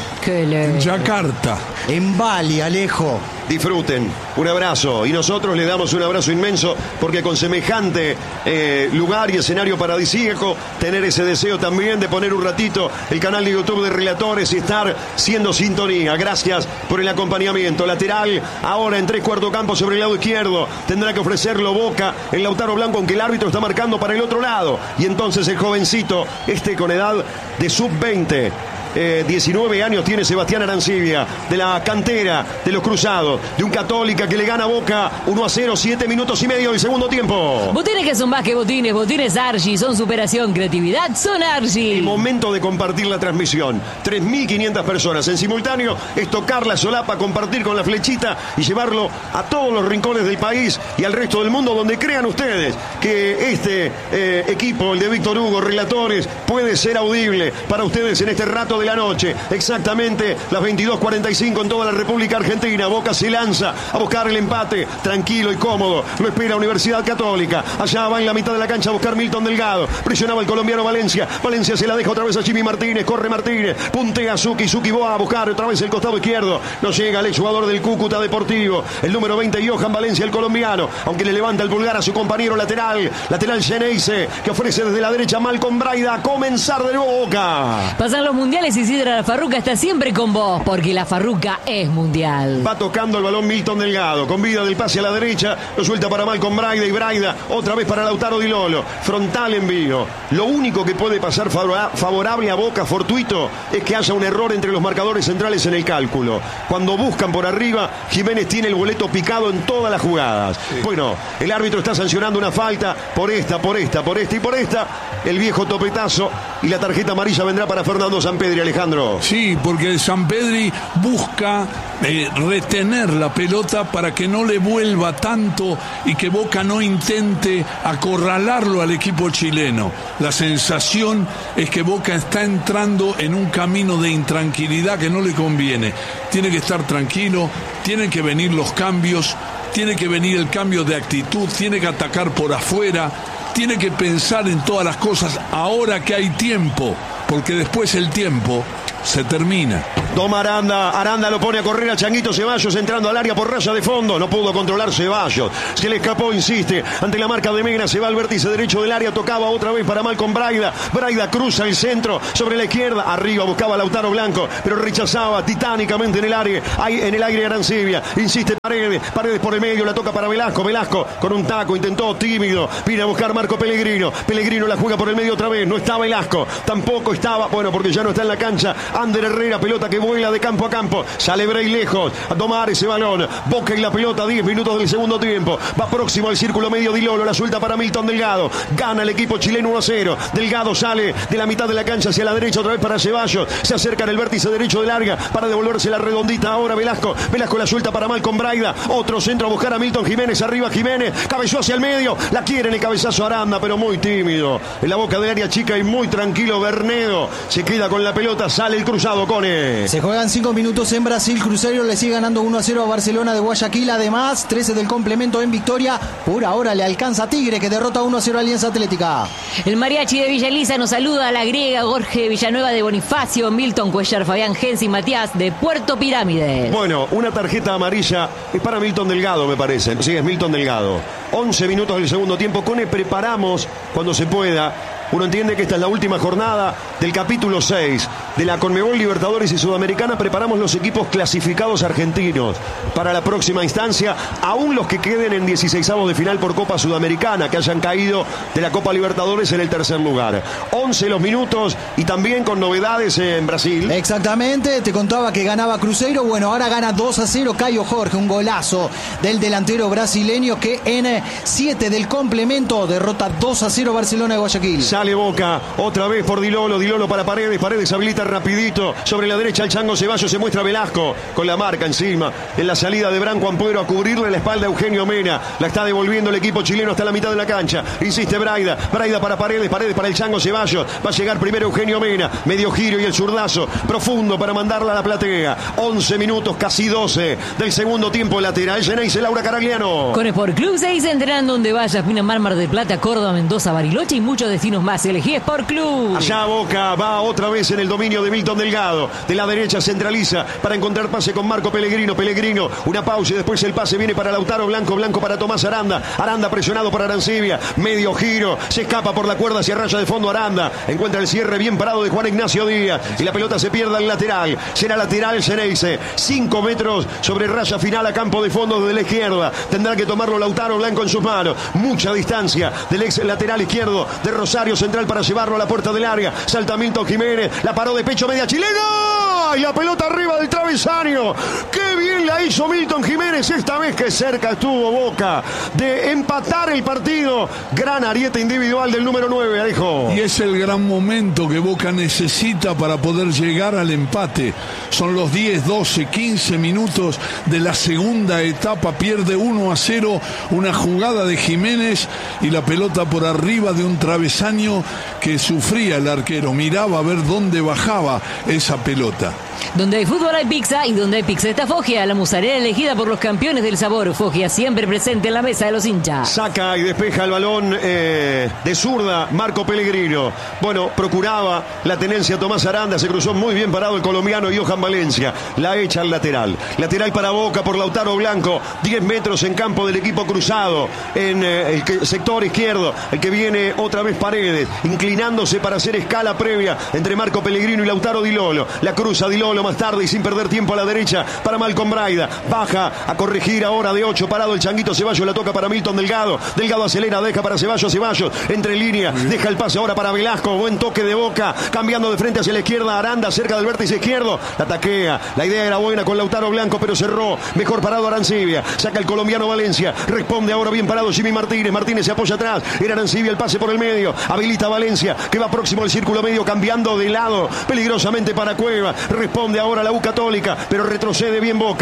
en Yakarta, en Bali, Alejo. Disfruten, un abrazo, y nosotros le damos un abrazo inmenso porque con semejante eh, lugar y escenario paradisíaco, tener ese deseo también de poner un ratito el canal de YouTube de Relatores y estar siendo sintonía. Gracias por el acompañamiento. Lateral ahora en tres cuarto campo sobre el lado izquierdo, tendrá que ofrecerlo Boca, el Lautaro Blanco, aunque el árbitro está marcando para el otro lado, y entonces el jovencito, este con edad de sub veinte, Eh, diecinueve años tiene Sebastián Arancibia, de la cantera de los Cruzados, de un Católica que le gana a Boca uno a cero, siete minutos y medio del segundo tiempo. Botines que son más que botines, botines Argy, son superación, creatividad, son Argy. El momento de compartir la transmisión, tres mil quinientas personas en simultáneo, es tocar la solapa, compartir con la flechita y llevarlo a todos los rincones del país y al resto del mundo, donde crean ustedes que este eh, equipo, el de Víctor Hugo, Relatores, puede ser audible para ustedes en este rato de la noche. Exactamente las veintidós cuarenta y cinco en toda la República Argentina. Boca se lanza a buscar el empate, tranquilo y cómodo. Lo espera Universidad Católica. Allá va en la mitad de la cancha a buscar Milton Delgado. Presionaba el colombiano Valencia. Valencia se la deja otra vez a Jimmy Martínez. Corre Martínez. Puntea Suki. Suki va a buscar otra vez el costado izquierdo. No llega el exjugador del Cúcuta Deportivo. El número veinte, Johan Valencia, el colombiano. Aunque le levanta el pulgar a su compañero lateral. Lateral Geneise, que ofrece desde la derecha Malcom Braida. A comenzar de nuevo Boca. Pasan los mundiales y Isidra La Farruca está siempre con vos, porque La Farruca es mundial. Va tocando el balón Milton Delgado, con vida del pase a la derecha, lo suelta para Malcom Braida y Braida, otra vez para Lautaro Di Lolo, frontal envío. Lo único que puede pasar favorable a Boca, fortuito, es que haya un error entre los marcadores centrales en el cálculo. Cuando buscan por arriba, Jiménez tiene el boleto picado en todas las jugadas. Sí. Bueno, el árbitro está sancionando una falta por esta, por esta, por esta y por esta. El viejo topetazo y la tarjeta amarilla vendrá para Fernando Sampedri, Alejandro. Sí, porque Sampedri busca eh, retener la pelota para que no le vuelva tanto y que Boca no intente acorralarlo al equipo chileno. La sensación es que Boca está entrando en un camino de intranquilidad que no le conviene. Tiene que estar tranquilo, tienen que venir los cambios, tiene que venir el cambio de actitud, tiene que atacar por afuera, tiene que pensar en todas las cosas ahora que hay tiempo, porque después el tiempo se termina. Toma Aranda, Aranda lo pone a correr a Changuito Ceballos entrando al área por raya de fondo, no pudo controlar Ceballos, se le escapó, insiste, ante la marca de Mena, se va al vértice derecho del área, tocaba otra vez para Malcolm Braida, Braida cruza el centro sobre la izquierda, arriba buscaba a Lautaro Blanco, pero rechazaba titánicamente en el área, ahí en el aire Arancibia, insiste Paredes, Paredes por el medio, la toca para Velasco, Velasco con un taco, intentó tímido, viene a buscar Marco Pellegrino, Pellegrino la juega por el medio otra vez, no está Velasco, tampoco estaba, bueno, porque ya no está en la cancha, Ander Herrera, pelota que vuela de campo a campo, sale Bray lejos, a tomar ese balón, Boca y la pelota, diez minutos del segundo tiempo, va próximo al círculo medio Di Lolo, la suelta para Milton Delgado, gana el equipo chileno uno a cero, Delgado sale de la mitad de la cancha hacia la derecha otra vez para Ceballos, se acerca en el vértice derecho del área para devolverse la redondita ahora Velasco, Velasco la suelta para Malcolm Braida, otro centro a buscar a Milton Jiménez, arriba Jiménez, cabezó hacia el medio, la quiere en el cabezazo Aranda, pero muy tímido, en la boca del área chica y muy tranquilo Bernedo, se queda con la pelota, sale el cruzado, Cone. Se juegan cinco minutos en Brasil, Cruzeiro le sigue ganando uno a cero a Barcelona de Guayaquil, además trece del complemento en victoria, por ahora le alcanza a Tigre que derrota uno a cero a Alianza Atlética. El mariachi de Villa Elisa nos saluda a la griega, Jorge Villanueva de Bonifacio, Milton Cuellar, Fabián Gensi, Matías de Puerto Pirámides. Bueno, una tarjeta amarilla es para Milton Delgado, me parece. Sí, es Milton Delgado. once minutos del segundo tiempo. Cone, preparamos cuando se pueda. Uno entiende que esta es la última jornada del capítulo seis de la Conmebol Libertadores y Sudamericana. Preparamos los equipos clasificados argentinos para la próxima instancia, aún los que queden en dieciseisavos de final por Copa Sudamericana, que hayan caído de la Copa Libertadores en el tercer lugar. once los minutos y también con novedades en Brasil. Exactamente, te contaba que ganaba Cruzeiro, bueno, ahora gana dos a cero Caio Jorge, un golazo del delantero brasileño que en siete del complemento derrota dos a cero Barcelona de Guayaquil. Sale Boca, otra vez por Di Lolo, Di Lolo para Paredes, Paredes habilita rapidito, sobre la derecha el Chango Ceballos, se muestra Velasco, con la marca encima, en la salida de Branco Ampuero a cubrirle la espalda a Eugenio Mena, la está devolviendo el equipo chileno hasta la mitad de la cancha, insiste Braida, Braida para Paredes, Paredes para el Chango Ceballos, va a llegar primero Eugenio Mena, medio giro y el zurdazo, profundo para mandarla a la platea, once minutos, casi doce del segundo tiempo lateral, Geneise Laura Caragliano. Con Sport Club seis entrenando donde vayas, Pinamar, Mar del Plata, Córdoba, Mendoza, Bariloche y muchos destinos más. Elegí Sport Club. Allá Boca va otra vez en el dominio de Milton Delgado. De la derecha centraliza para encontrar pase con Marco Pellegrino. Pellegrino, una pausa y después el pase viene para Lautaro Blanco. Blanco para Tomás Aranda. Aranda presionado por Arancibia. Medio giro. Se escapa por la cuerda hacia raya de fondo Aranda. Encuentra el cierre bien parado de Juan Ignacio Díaz. Y la pelota se pierde al lateral. Será lateral Geneise. Cinco metros sobre raya final a campo de fondo desde la izquierda. Tendrá que tomarlo Lautaro Blanco en sus manos. Mucha distancia del ex lateral izquierdo de Rosario Central para llevarlo a la puerta del área, salta Milton Jiménez, la paró de pecho media chilena y la pelota arriba del travesaño. Qué bien la hizo Milton Jiménez, esta vez que cerca estuvo Boca de empatar el partido. Gran ariete individual del número nueve, Alejo. Y es el gran momento que Boca necesita para poder llegar al empate. Son los diez, doce, quince minutos de la segunda etapa, pierde uno a cero, una jugada de Jiménez y la pelota por arriba de un travesaño que sufría el arquero, miraba a ver dónde bajaba esa pelota. Donde hay fútbol hay pizza y donde hay pizza está Foggia, la mozzarella elegida por los campeones del sabor. Foggia siempre presente en la mesa de los hinchas. Saca y despeja el balón eh, de zurda Marco Pellegrino. Bueno, procuraba la tenencia Tomás Aranda, se cruzó muy bien parado el colombiano Johan Valencia. La echa al lateral. Lateral para Boca por Lautaro Blanco. diez metros en campo del equipo cruzado. En eh, el que, sector izquierdo, el que viene otra vez Paredes, inclinándose para hacer escala previa entre Marco Pellegrino y Lautaro Di Lolo. La cruza Di Lolo más tarde y sin perder tiempo a la derecha para Malcolm Braida. Baja a corregir ahora de ocho parado el Changuito Ceballos, la toca para Milton Delgado. Delgado acelera, deja para Ceballos, Ceballos entre línea, deja el pase ahora para Velasco. Buen toque de Boca, cambiando de frente hacia la izquierda. Aranda cerca del vértice izquierdo, la taquea. La idea era buena con Lautaro Blanco, pero cerró. Mejor parado Arancibia, saca el colombiano Valencia, responde ahora bien parado Jimmy Martínez. Martínez se apoya atrás, era Arancibia el pase por el medio, habilita a Valencia que va próximo al círculo medio, cambiando de lado peligrosamente para Cueva. Responde ahora la U Católica, pero retrocede bien Boca.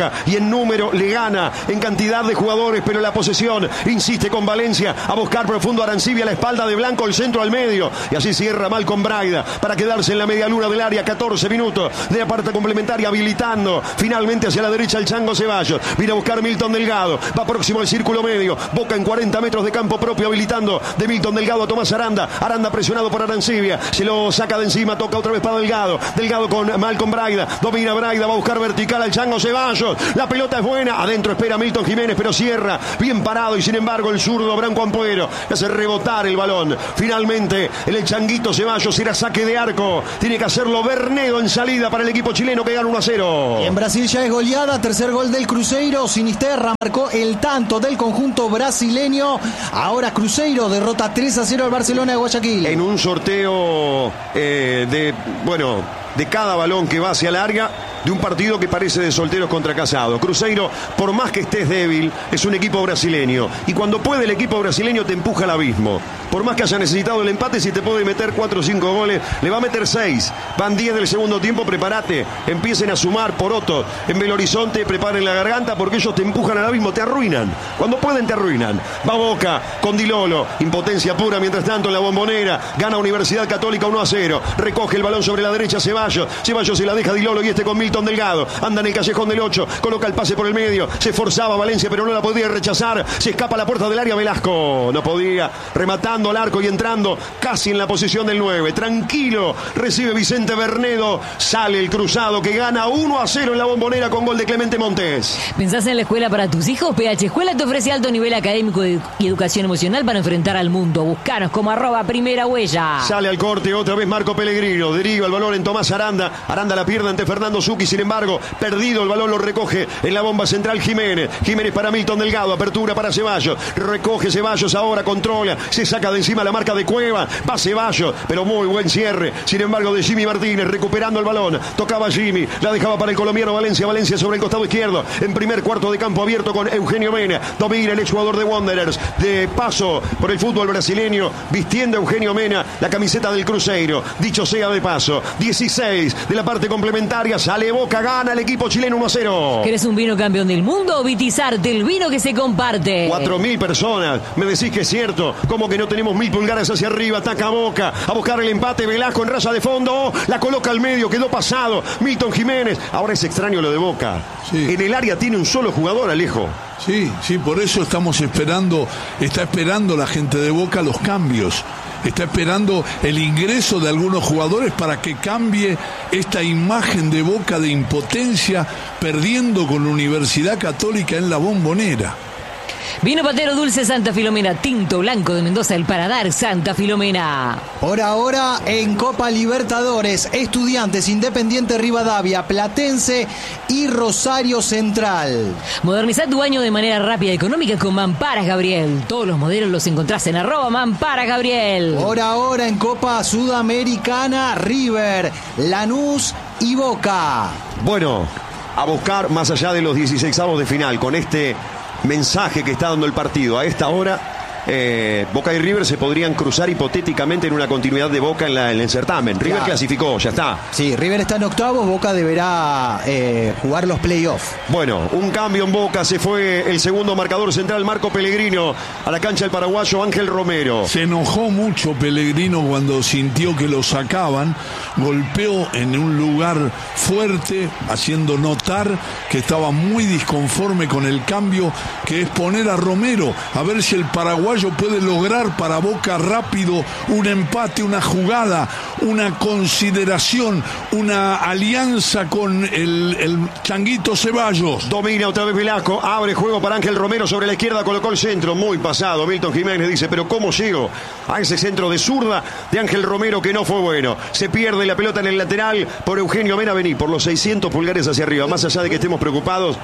Boca y en número le gana en cantidad de jugadores, pero la posesión insiste con Valencia a buscar profundo Arancibia a la espalda de Blanco, el centro al medio, y así cierra Malcolm Braida para quedarse en la media luna del área. Catorce minutos de la parte complementaria, habilitando finalmente hacia la derecha el Chango Ceballos. Viene a buscar Milton Delgado, va próximo al círculo medio. Boca en cuarenta metros de campo propio, habilitando de Milton Delgado a Tomás Aranda. Aranda presionado por Arancibia, se lo saca de encima, toca otra vez para Delgado. Delgado con Malcolm Braida, domina Braida, va a buscar vertical al Chango Ceballos. La pelota es buena, adentro espera Milton Jiménez, pero cierra bien parado, y sin embargo el zurdo Branco Ampuero hace rebotar el balón. Finalmente el Changuito Ceballos será saque de arco, tiene que hacerlo Bernedo en salida para el equipo chileno, que gana uno a cero. Y en Brasil ya es goleada, tercer gol del Cruzeiro. Sinisterra marcó el tanto del conjunto brasileño. Ahora Cruzeiro derrota tres a cero al Barcelona de Guayaquil. En un sorteo eh, de, bueno, de cada balón que va hacia larga, de un partido que parece de solteros contra casados. Cruzeiro, por más que estés débil, es un equipo brasileño, y cuando puede el equipo brasileño te empuja al abismo. Por más que haya necesitado el empate, si te puede meter cuatro o cinco goles, le va a meter seis. Van diez del segundo tiempo, prepárate, empiecen a sumar Poroto en Belo Horizonte, preparen la garganta, porque ellos te empujan al abismo, te arruinan. Cuando pueden te arruinan. Va Boca con Dilolo, impotencia pura mientras tanto en la Bombonera, gana Universidad Católica uno a cero, recoge el balón sobre la derecha Ceballos, Ceballos se la deja Dilolo, y este con Milton Delgado, anda en el callejón del ocho, coloca el pase por el medio, se forzaba Valencia pero no la podía rechazar, se escapa a la puerta del área Velasco, no podía, rematando al arco y entrando casi en la posición del nueve, tranquilo, recibe Vicente Bernedo, sale el cruzado que gana uno a cero en la Bombonera con gol de Clemente Montes. ¿Pensás en la escuela para tus hijos? P H Escuela te ofrece alto nivel académico y educación emocional para enfrentar al mundo. Buscanos como arroba primera huella. Sale al corte otra vez Marco Pellegrino, deriva el balón en Tomás Aranda, Aranda la pierde ante Fernando Zucchi, sin embargo, perdido el balón, lo recoge en la bomba central Jiménez, Jiménez para Milton Delgado, apertura para Ceballos, recoge Ceballos ahora, controla, se saca de encima la marca de Cueva, va Ceballos, pero muy buen cierre, sin embargo de Jimmy Martínez, recuperando el balón, tocaba Jimmy, la dejaba para el colombiano Valencia, Valencia sobre el costado izquierdo, en primer cuarto de campo abierto con Eugenio Mena, domina el exjugador de Wanderers, de paso por el fútbol brasileño, vistiendo Eugenio Mena la camiseta del Cruzeiro, dicho sea de paso, dieciséis de la parte complementaria, sale Boca, gana el equipo chileno uno a cero. ¿Querés un vino campeón del mundo o Vitizarte, el vino que se comparte? Cuatro mil personas, me decís que es cierto, como que no tenemos mil pulgares hacia arriba, ataca Boca, a buscar el empate, Velasco en raya de fondo, la coloca al medio, quedó pasado, Milton Jiménez, ahora es extraño lo de Boca, sí. En el área tiene un solo jugador, Alejo. Sí, sí, por eso estamos esperando, está esperando la gente de Boca los cambios. Está esperando el ingreso de algunos jugadores para que cambie esta imagen de Boca de impotencia, perdiendo con la Universidad Católica en la Bombonera. Vino Patero Dulce Santa Filomena, tinto blanco de Mendoza, el paladar Santa Filomena. Por ahora en Copa Libertadores, Estudiantes, Independiente Rivadavia, Platense y Rosario Central. Moderniza tu baño de manera rápida y económica con Mamparas Gabriel. Todos los modelos los encontrás en arroba Mamparas Gabriel. Por ahora en Copa Sudamericana, River, Lanús y Boca. Bueno, a buscar más allá de los dieciseisavos de final con este mensaje que está dando el partido a esta hora. Eh, Boca y River se podrían cruzar hipotéticamente en una continuidad de Boca en, la, en el certamen. River claro. Clasificó, ya está. Sí, River está en octavos, Boca deberá eh, jugar los playoffs. Bueno, un cambio en Boca, se fue el segundo marcador central Marco Pellegrino a la cancha del paraguayo Ángel Romero. Se enojó mucho Pellegrino cuando sintió que lo sacaban, golpeó en un lugar fuerte, haciendo notar que estaba muy disconforme con el cambio, que es poner a Romero, a ver si el paraguayo puede lograr para Boca rápido un empate, una jugada, una consideración, una alianza con el, el Changuito Ceballos. Domina otra vez Velasco, abre juego para Ángel Romero sobre la izquierda, colocó el centro, muy pasado. Milton Jiménez dice, pero ¿cómo llego a ese centro de zurda de Ángel Romero que no fue bueno? Se pierde la pelota en el lateral por Eugenio Mena. Vení, por los seiscientos pulgares hacia arriba, más allá de que estemos preocupados.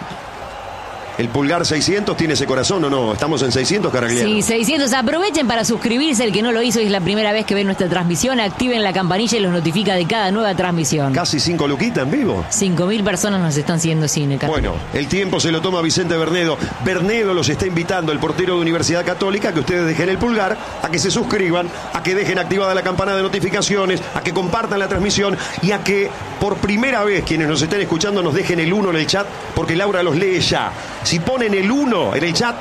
El pulgar seiscientos tiene ese corazón, ¿o no? Estamos en seiscientos, Caragliano. Sí, seiscientos. Aprovechen para suscribirse. El que no lo hizo y es la primera vez que ve nuestra transmisión, activen la campanilla y los notifica de cada nueva transmisión. Casi cinco luquitas en vivo. Cinco mil personas nos están siguiendo cine. Bueno, el tiempo se lo toma Vicente Bernedo. Bernedo los está invitando, el portero de Universidad Católica, a que ustedes dejen el pulgar, a que se suscriban, a que dejen activada la campana de notificaciones, a que compartan la transmisión y a que por primera vez, quienes nos estén escuchando, nos dejen el uno en el chat, porque Laura los lee ya. Si ponen el uno en el chat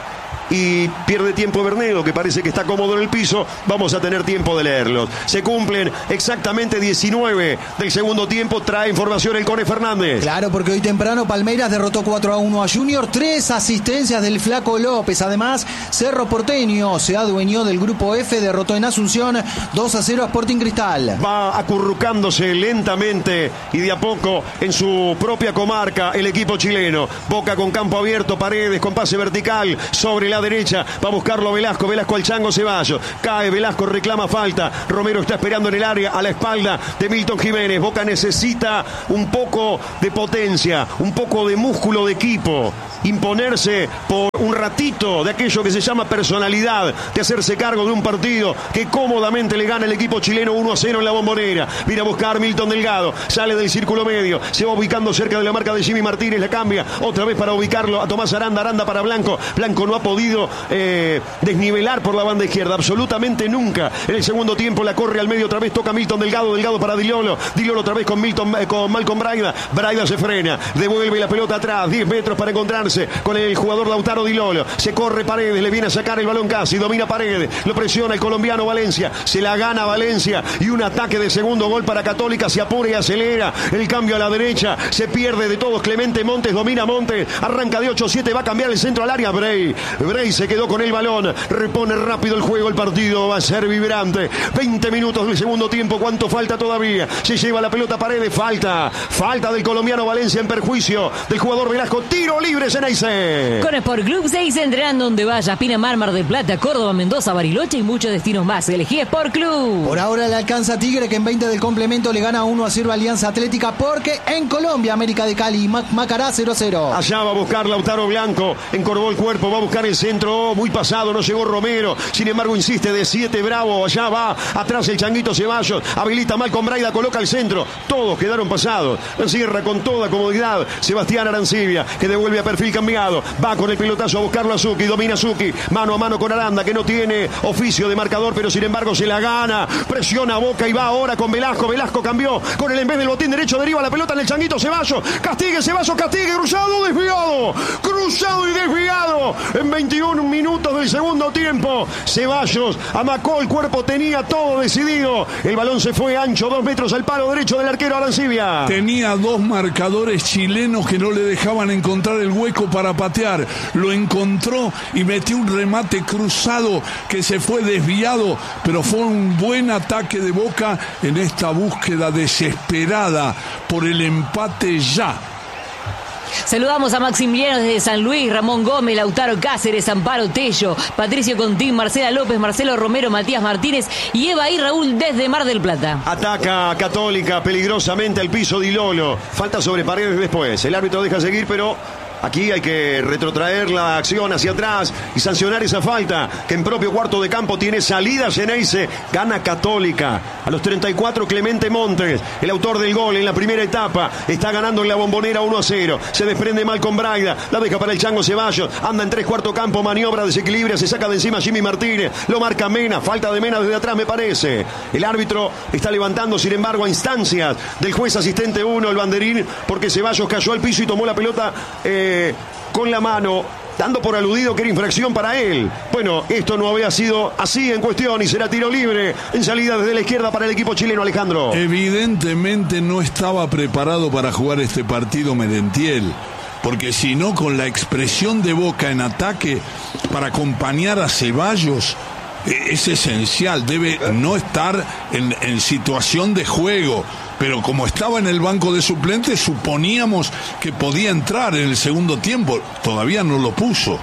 y pierde tiempo Bernedo, que parece que está cómodo en el piso, vamos a tener tiempo de leerlos. Se cumplen exactamente diecinueve del segundo tiempo. Trae información el Cone Fernández. Claro, porque hoy temprano Palmeiras derrotó cuatro a uno a Junior, tres asistencias del Flaco López. Además, Cerro Porteño se adueñó del grupo F, derrotó en Asunción dos a cero a Sporting Cristal. Va acurrucándose lentamente y de a poco en su propia comarca el equipo chileno. Boca con campo abierto, Paredes con pase vertical sobre la derecha, va a buscarlo Velasco, Velasco al Chango Ceballos, cae Velasco, reclama falta, Romero está esperando en el área a la espalda de Milton Jiménez. Boca necesita un poco de potencia, un poco de músculo de equipo, imponerse por un ratito de aquello que se llama personalidad, de hacerse cargo de un partido que cómodamente le gana el equipo chileno uno a cero en la Bombonera. Viene a buscar Milton Delgado, sale del círculo medio, se va ubicando cerca de la marca de Jimmy Martínez, la cambia otra vez para ubicarlo a Tomás Aranda, Aranda para Blanco, Blanco no ha podido Eh, desnivelar por la banda izquierda absolutamente nunca. En el segundo tiempo la corre al medio, otra vez toca Milton Delgado, Delgado para Dilolo, Dilolo otra vez con Milton, eh, con Malcolm Braida, Braida se frena, devuelve la pelota atrás, diez metros para encontrarse con el jugador Lautaro Dilolo, se corre Paredes, le viene a sacar el balón casi, domina Paredes, lo presiona el colombiano Valencia, se la gana Valencia y un ataque de segundo gol para Católica, se apura y acelera, el cambio a la derecha, se pierde de todos, Clemente Montes, domina Montes, arranca de ocho siete, va a cambiar el centro al área, Bray, Bray se quedó con el balón, repone rápido el juego, el partido va a ser vibrante. veinte minutos del segundo tiempo, ¿cuánto falta todavía? Se lleva la pelota Paredes, falta, falta del colombiano Valencia en perjuicio del jugador Velasco, tiro libre Ceneice. Con Sport Club seis entrenando donde vaya, Pinamar, Mar del Plata, Córdoba, Mendoza, Bariloche y muchos destinos más. Elegí Sport Club. Por ahora le alcanza Tigre, que en veinte del complemento le gana uno a cero a Alianza Atlética, porque en Colombia América de Cali y Macará cero a cero. Allá va a buscar Lautaro Blanco, encorvó el cuerpo, va a buscar el centro, muy pasado, no llegó Romero, sin embargo insiste de siete Bravo, allá va atrás el Changuito Ceballos, habilita Malcolm Braida, coloca el centro, todos quedaron pasados, encierra con toda comodidad Sebastián Arancibia, que devuelve a perfil cambiado, va con el pelotazo a buscarlo a Zucchi, domina Zucchi, mano a mano con Aranda, que no tiene oficio de marcador, pero sin embargo se la gana, presiona a Boca y va ahora con Velasco, Velasco cambió, con el en vez del botín derecho deriva la pelota en el Changuito Ceballos, castigue Ceballos, castigue, cruzado, desviado, cruzado y desviado, en veintiún minutos del segundo tiempo, Ceballos amacó el cuerpo, tenía todo decidido, el balón se fue ancho, dos metros al palo derecho del arquero Arancibia. Tenía dos marcadores chilenos que no le dejaban encontrar el hueco para patear, lo encontró y metió un remate cruzado que se fue desviado, pero fue un buen ataque de Boca en esta búsqueda desesperada por el empate ya. Saludamos a Maximiliano desde San Luis, Ramón Gómez, Lautaro Cáceres, Amparo Tello, Patricio Contín, Marcela López, Marcelo Romero, Matías Martínez y Eva y Raúl desde Mar del Plata. Ataca Católica peligrosamente al piso Dilolo. Falta sobre Paredes después. El árbitro deja seguir, pero aquí hay que retrotraer la acción hacia atrás y sancionar esa falta, que en propio cuarto de campo tiene salida Ceneice. Gana Católica. A los treinta y cuatro Clemente Montes, el autor del gol en la primera etapa, está ganando en la Bombonera uno a cero. Se desprende Malcolm Braida, la deja para el Chango Ceballos, anda en tres cuarto campo, maniobra, desequilibra, se saca de encima Jimmy Martínez, lo marca Mena, falta de Mena desde atrás me parece. El árbitro está levantando sin embargo a instancias del juez asistente uno el banderín, porque Ceballos cayó al piso y tomó la pelota eh, con la mano, dando por aludido que era infracción para él. Bueno, esto no había sido así en cuestión y será tiro libre en salida desde la izquierda para el equipo chileno, Alejandro. Evidentemente no estaba preparado para jugar este partido Merentiel, porque si no, con la expresión de Boca en ataque para acompañar a Ceballos, es esencial, debe no estar en, en situación de juego, pero como estaba en el banco de suplentes suponíamos que podía entrar en el segundo tiempo, todavía no lo puso.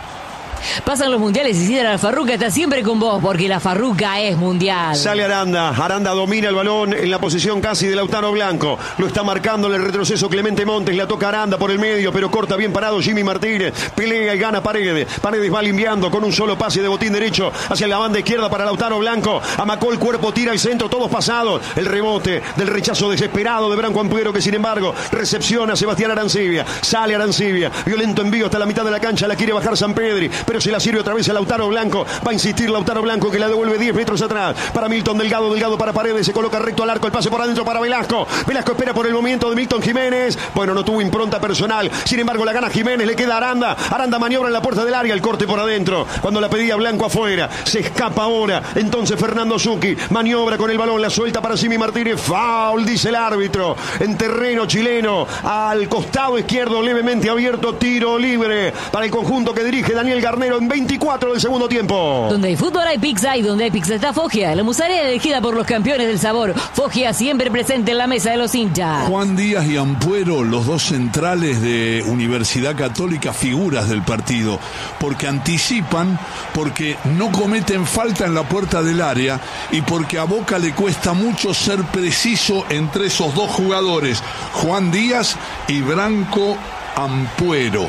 Pasan los mundiales y Isidra La Farruca está siempre con vos, porque La Farruca es mundial. Sale Aranda, Aranda domina el balón en la posición casi de Lautaro Blanco, lo está marcando en el retroceso Clemente Montes, la toca Aranda por el medio, pero corta bien parado Jimmy Martínez, pelea y gana Paredes, Paredes va limpiando con un solo pase de botín derecho hacia la banda izquierda para Lautaro Blanco, amacó el cuerpo, tira el centro, todos pasados, el rebote del rechazo desesperado de Branco Ampuero, que sin embargo recepciona a Sebastián Arancibia, sale Arancibia, violento envío hasta la mitad de la cancha, la quiere bajar Sampedri, pero se la sirve otra vez a Lautaro Blanco. Va a insistir Lautaro Blanco, que la devuelve diez metros atrás para Milton Delgado. Delgado para Paredes, se coloca recto al arco. El pase por adentro para Velasco. Velasco espera por el movimiento de Milton Jiménez. Bueno, no tuvo impronta personal. Sin embargo, la gana Jiménez. Le queda Aranda. Aranda maniobra en la puerta del área. El corte por adentro. Cuando la pedía Blanco afuera. Se escapa ahora. Entonces Fernando Zucchi maniobra con el balón. La suelta para Simi Martínez. Foul, dice el árbitro. En terreno chileno. Al costado izquierdo, levemente abierto. Tiro libre para el conjunto que dirige Daniel Garnero en veinticuatro del segundo tiempo. Donde hay fútbol hay pizza y donde hay pizza está Foggia. La musarela elegida por los campeones del sabor. Foggia siempre presente en la mesa de los hinchas. Juan Díaz y Ampuero, los dos centrales de Universidad Católica, figuras del partido, porque anticipan, porque no cometen falta en la puerta del área y porque a Boca le cuesta mucho ser preciso entre esos dos jugadores, Juan Díaz y Branco Ampuero.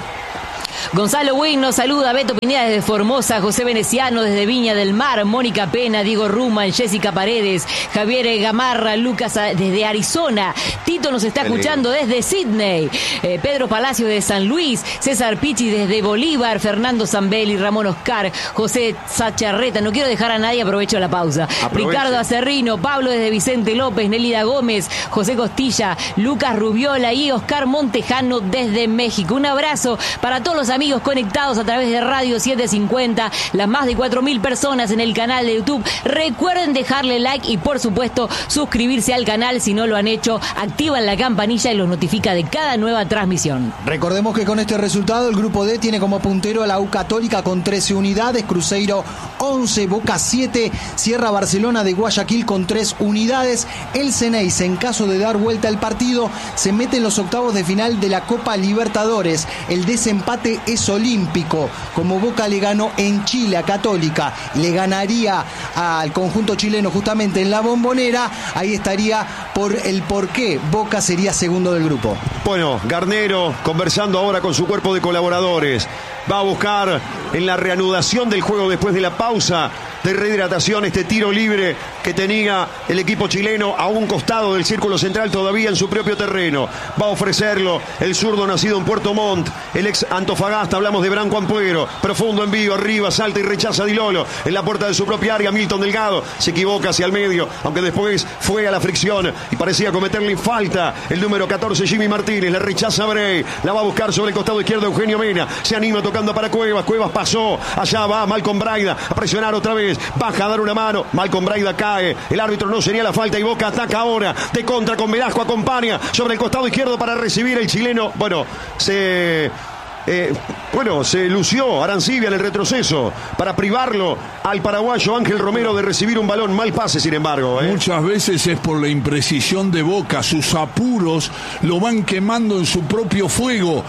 Gonzalo Wing nos saluda, Beto Pineda desde Formosa, José Veneciano desde Viña del Mar, Mónica Pena, Diego Ruman, Jessica Paredes, Javier Gamarra, Lucas desde Arizona, Tito nos está escuchando desde Sydney, eh, Pedro Palacio de San Luis, César Pichi desde Bolívar, Fernando Zambelli, Ramón Oscar, José Sacharreta, no quiero dejar a nadie, aprovecho la pausa, Aproveche. Ricardo Acerrino, Pablo desde Vicente López, Nelida Gómez, José Costilla, Lucas Rubiola y Oscar Montejano desde México. Un abrazo para todos los amigos conectados a través de Radio setecientos cincuenta, las más de cuatro mil personas en el canal de YouTube. Recuerden dejarle like y por supuesto suscribirse al canal si no lo han hecho. Activan la campanilla y los notifica de cada nueva transmisión. Recordemos que con este resultado el grupo D tiene como puntero a la U Católica con trece unidades, Cruzeiro once, Boca siete, cierra Barcelona de Guayaquil con tres unidades. El Ceneice, en caso de dar vuelta al partido, se mete en los octavos de final de la Copa Libertadores. El desempate es olímpico, como Boca le ganó en Chile a Católica, le ganaría al conjunto chileno justamente en la Bombonera, ahí estaría por el por qué Boca sería segundo del grupo. Bueno, Garnero conversando ahora con su cuerpo de colaboradores, va a buscar en la reanudación del juego después de la pausa de rehidratación este tiro libre que tenía el equipo chileno a un costado del círculo central, todavía en su propio terreno. Va a ofrecerlo el zurdo nacido en Puerto Montt, el ex Antofagasta. Hablamos de Branco Ampuero, profundo envío, arriba, salta y rechaza Di Lolo en la puerta de su propia área. Milton Delgado se equivoca hacia el medio, aunque después fue a la fricción y parecía cometerle falta el número catorce, Jimmy Martínez. La rechaza Bray, la va a buscar sobre el costado izquierdo Eugenio Mena, se anima tocando para Cuevas. Cuevas pasó, allá va Malcolm Braida a presionar otra vez, baja a dar una mano, Malcolm Braida cae, el árbitro no sería la falta y Boca ataca ahora de contra con Velasco, acompaña sobre el costado izquierdo para recibir el chileno. Bueno, se... Eh, bueno, se lució Arancibia en el retroceso para privarlo al paraguayo Ángel Romero de recibir un balón. Mal pase, sin embargo. ¿eh? Muchas veces es por la imprecisión de Boca, sus apuros lo van quemando en su propio fuego.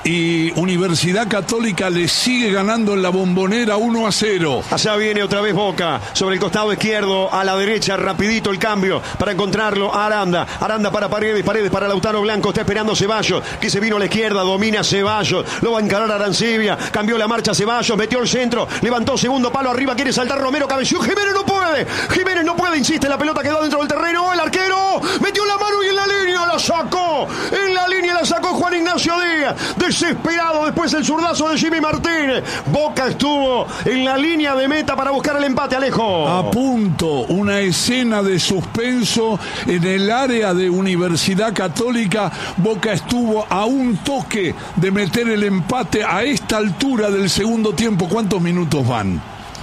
Y Universidad Católica le sigue ganando en la Bombonera uno a cero. Allá viene otra vez Boca, sobre el costado izquierdo, a la derecha, rapidito el cambio para encontrarlo a Aranda. Aranda para Paredes, Paredes para Lautaro Blanco, está esperando Ceballos, que se vino a la izquierda, domina Ceballos, lo va a encarar Arancibia, cambió la marcha Ceballos, metió el centro, levantó segundo palo arriba, quiere saltar Romero, cabeció, Jiménez no puede, Jiménez no puede, insiste, la pelota quedó dentro del terreno, el arquero metió la mano y en la línea la sacó, en la línea la sacó Juan Ignacio Díaz, desesperado después el zurdazo de Jimmy Martínez. Boca estuvo en la línea de meta para buscar el empate, Alejo. A punto, una escena de suspenso en el área de Universidad Católica. Boca estuvo a un toque de meter el empate a esta altura del segundo tiempo. ¿Cuántos minutos van?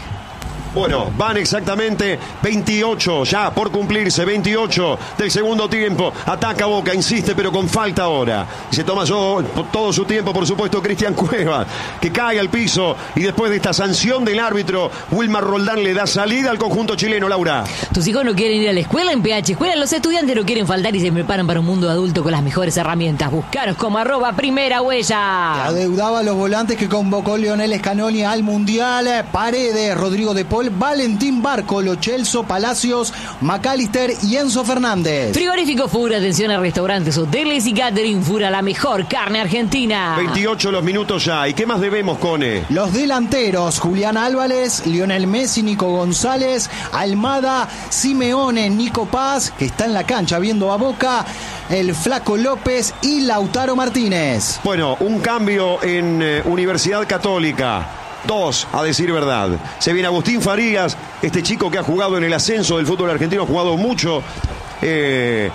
Bueno, van exactamente veintiocho, ya por cumplirse, veintiocho del segundo tiempo. Ataca Boca, insiste, pero con falta ahora. Y se toma yo, todo su tiempo, por supuesto, Cristian Cuevas, que cae al piso. Y después de esta sanción del árbitro, Wilmar Roldán le da salida al conjunto chileno, Laura. Tus hijos no quieren ir a la escuela en P H Escuela, los estudiantes no quieren faltar y se preparan para un mundo adulto con las mejores herramientas. Buscaros como arroba primera huella. Adeudaba a los volantes que convocó Lionel Scaloni al Mundial. Paredes, Rodrigo de Paul, Valentín Barco, Lo Celso, Palacios, McAllister y Enzo Fernández. Frigorífico Fura, atención a restaurantes, hoteles y catering. Fura, la mejor carne argentina. veintiocho los minutos ya. ¿Y qué más debemos, Cone? Los delanteros, Julián Álvarez, Lionel Messi, Nico González, Almada, Simeone, Nico Paz, que está en la cancha viendo a Boca, el Flaco López y Lautaro Martínez. Bueno, un cambio en eh, Universidad Católica. dos, a decir verdad. Se viene Agustín Farías, este chico que ha jugado en el ascenso del fútbol argentino, ha jugado mucho. Eh,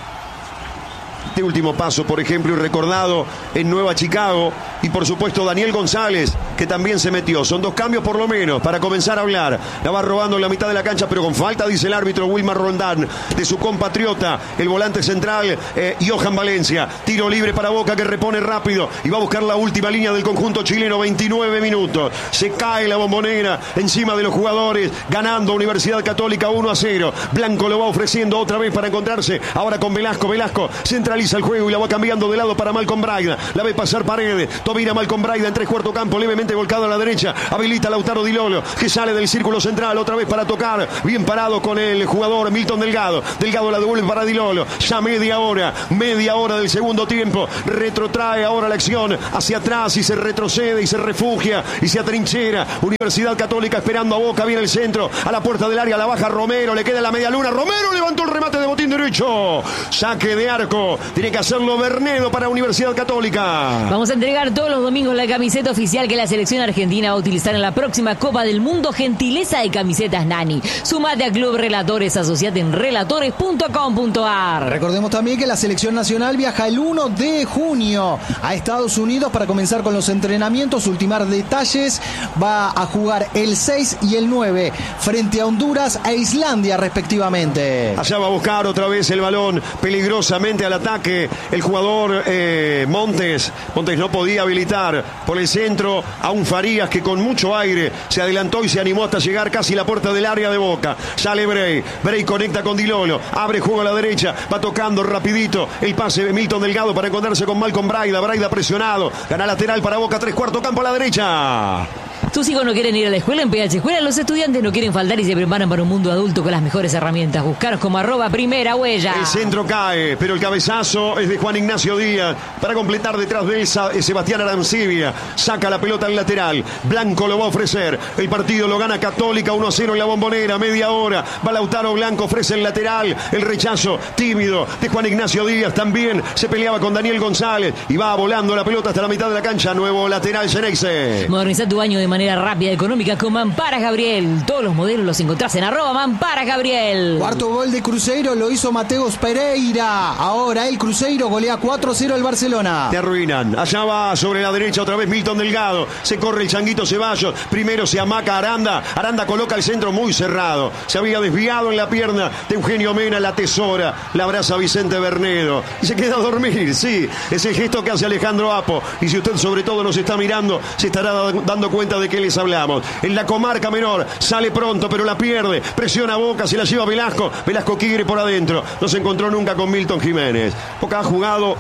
este último paso, por ejemplo, y recordado en Nueva Chicago. Y por supuesto Daniel González, que también se metió. Son dos cambios por lo menos para comenzar a hablar. La va robando en la mitad de la cancha, pero con falta, dice el árbitro Wilmar Rondán, de su compatriota, el volante central, eh, Johan Valencia. Tiro libre para Boca, que repone rápido y va a buscar la última línea del conjunto chileno. veintinueve minutos. Se cae la Bombonera encima de los jugadores, ganando Universidad Católica uno a cero. Blanco lo va ofreciendo otra vez para encontrarse ahora con Velasco. Velasco centraliza el juego y la va cambiando de lado para Malcolm Braida. La ve pasar Paredes. Domina Malcolm Braida en tres cuarto campo, levemente volcado a la derecha. Habilita Lautaro Di Lolo, que sale del círculo central otra vez para tocar. Bien parado con el jugador Milton Delgado. Delgado la devuelve para Di Lolo. Ya media hora, media hora del segundo tiempo. Retrotrae ahora la acción hacia atrás y se retrocede y se refugia y se atrinchera. Universidad Católica esperando a Boca. Viene el centro a la puerta del área. La baja Romero, le queda la media luna. Romero levantó el remate de botín derecho. Saque de arco. Tiene que hacerlo Bernedo para Universidad Católica. Vamos a entregar todos los domingos la camiseta oficial que la selección argentina va a utilizar en la próxima Copa del Mundo. Gentileza de Camisetas Nani. Sumate a Club Relatores, asociate en relatores punto com punto a r. Recordemos también que la selección nacional viaja el uno de junio a Estados Unidos para comenzar con los entrenamientos, ultimar detalles. Va a jugar el seis y el nueve frente a Honduras e Islandia respectivamente. Allá va a buscar otra vez el balón peligrosamente al ataque el jugador eh, Montes. Montes no podía habilitar por el centro a un Farías que con mucho aire se adelantó y se animó hasta llegar casi a la puerta del área de Boca. Sale Bray, Bray conecta con Di Lolo, abre juego a la derecha, va tocando rapidito el pase de Milton Delgado para encontrarse con Malcolm Braida. Braida presionado, gana lateral para Boca, tres cuarto campo a la derecha. Tus hijos no quieren ir a la escuela. En P H Escuela los estudiantes no quieren faltar y se preparan para un mundo adulto con las mejores herramientas. Buscaros como arroba primera huella. El centro cae, pero el cabezazo es de Juan Ignacio Díaz. Para completar detrás de él, Sebastián Arancibia saca la pelota al lateral. Blanco lo va a ofrecer. El partido lo gana Católica uno a cero en la Bombonera. Media hora. Va Lautaro Blanco, ofrece el lateral. El rechazo tímido de Juan Ignacio Díaz. También se peleaba con Daniel González y va volando la pelota hasta la mitad de la cancha. Nuevo lateral Geneise. Moderniza tu baño de manera rápida y económica con Mamparas Gabriel. Todos los modelos los encontrás en arroba Mamparas Gabriel. Cuarto gol de Cruzeiro lo hizo Mateus Pereira. Ahora el Cruzeiro golea cuatro a cero al Barcelona. Te arruinan. Allá va sobre la derecha otra vez Milton Delgado. Se corre el Changuito Ceballos. Primero se amaca Aranda. Aranda coloca el centro muy cerrado. Se había desviado en la pierna de Eugenio Mena. La tesora. La abraza Vicente Bernedo. Y se queda a dormir. Sí, es el gesto que hace Alejandro Apo. Y si usted sobre todo nos está mirando, se estará dando cuenta de que les hablamos. En la comarca menor sale pronto, pero la pierde. Presiona Boca, se la lleva Velasco. Velasco quiere por adentro. No se encontró nunca con Milton Jiménez. Boca ha jugado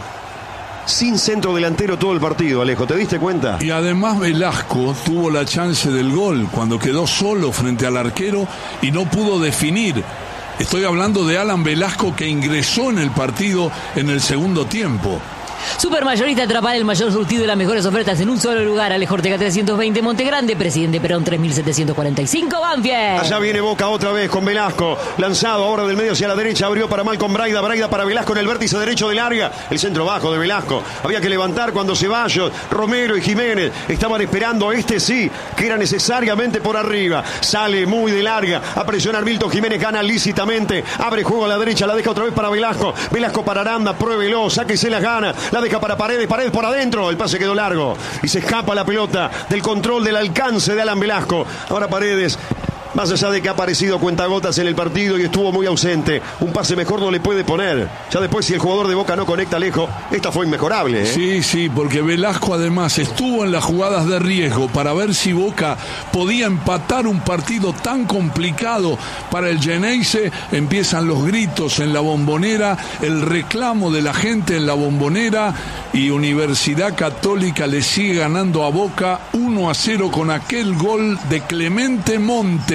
sin centro delantero todo el partido, Alejo, ¿te diste cuenta? Y además Velasco tuvo la chance del gol cuando quedó solo frente al arquero y no pudo definir. Estoy hablando de Alan Velasco, que ingresó en el partido en el segundo tiempo. Supermayorista, atrapar el mayor surtido y las mejores ofertas en un solo lugar. Alejo Ortega trescientos veinte, Monte Grande, Presidente Perón tres mil setecientos cuarenta y cinco, Banfield. Allá viene Boca otra vez con Velasco, lanzado ahora del medio hacia la derecha, abrió para Malcolm Braida, Braida para Velasco en el vértice derecho del área, el centro bajo de Velasco. Había que levantar cuando Ceballos, Romero y Jiménez estaban esperando, este sí, que era necesariamente por arriba. Sale muy de larga a presionar Milton Jiménez, gana lícitamente, abre juego a la derecha, la deja otra vez para Velasco, Velasco para Aranda, pruébelo, sáquese las ganas. La deja para Paredes, Paredes por adentro, el pase quedó largo y se escapa la pelota del control del alcance de Alan Velasco. Ahora Paredes, más allá de que ha aparecido cuentagotas en el partido y estuvo muy ausente, un pase mejor no le puede poner. Ya después, si el jugador de Boca no conecta lejos, esta fue inmejorable, ¿eh? Sí, sí, porque Velasco además estuvo en las jugadas de riesgo para ver si Boca podía empatar un partido tan complicado para el Geneise. Empiezan los gritos en la Bombonera, el reclamo de la gente en la Bombonera, y Universidad Católica le sigue ganando a Boca uno a cero con aquel gol de Clemente Montes.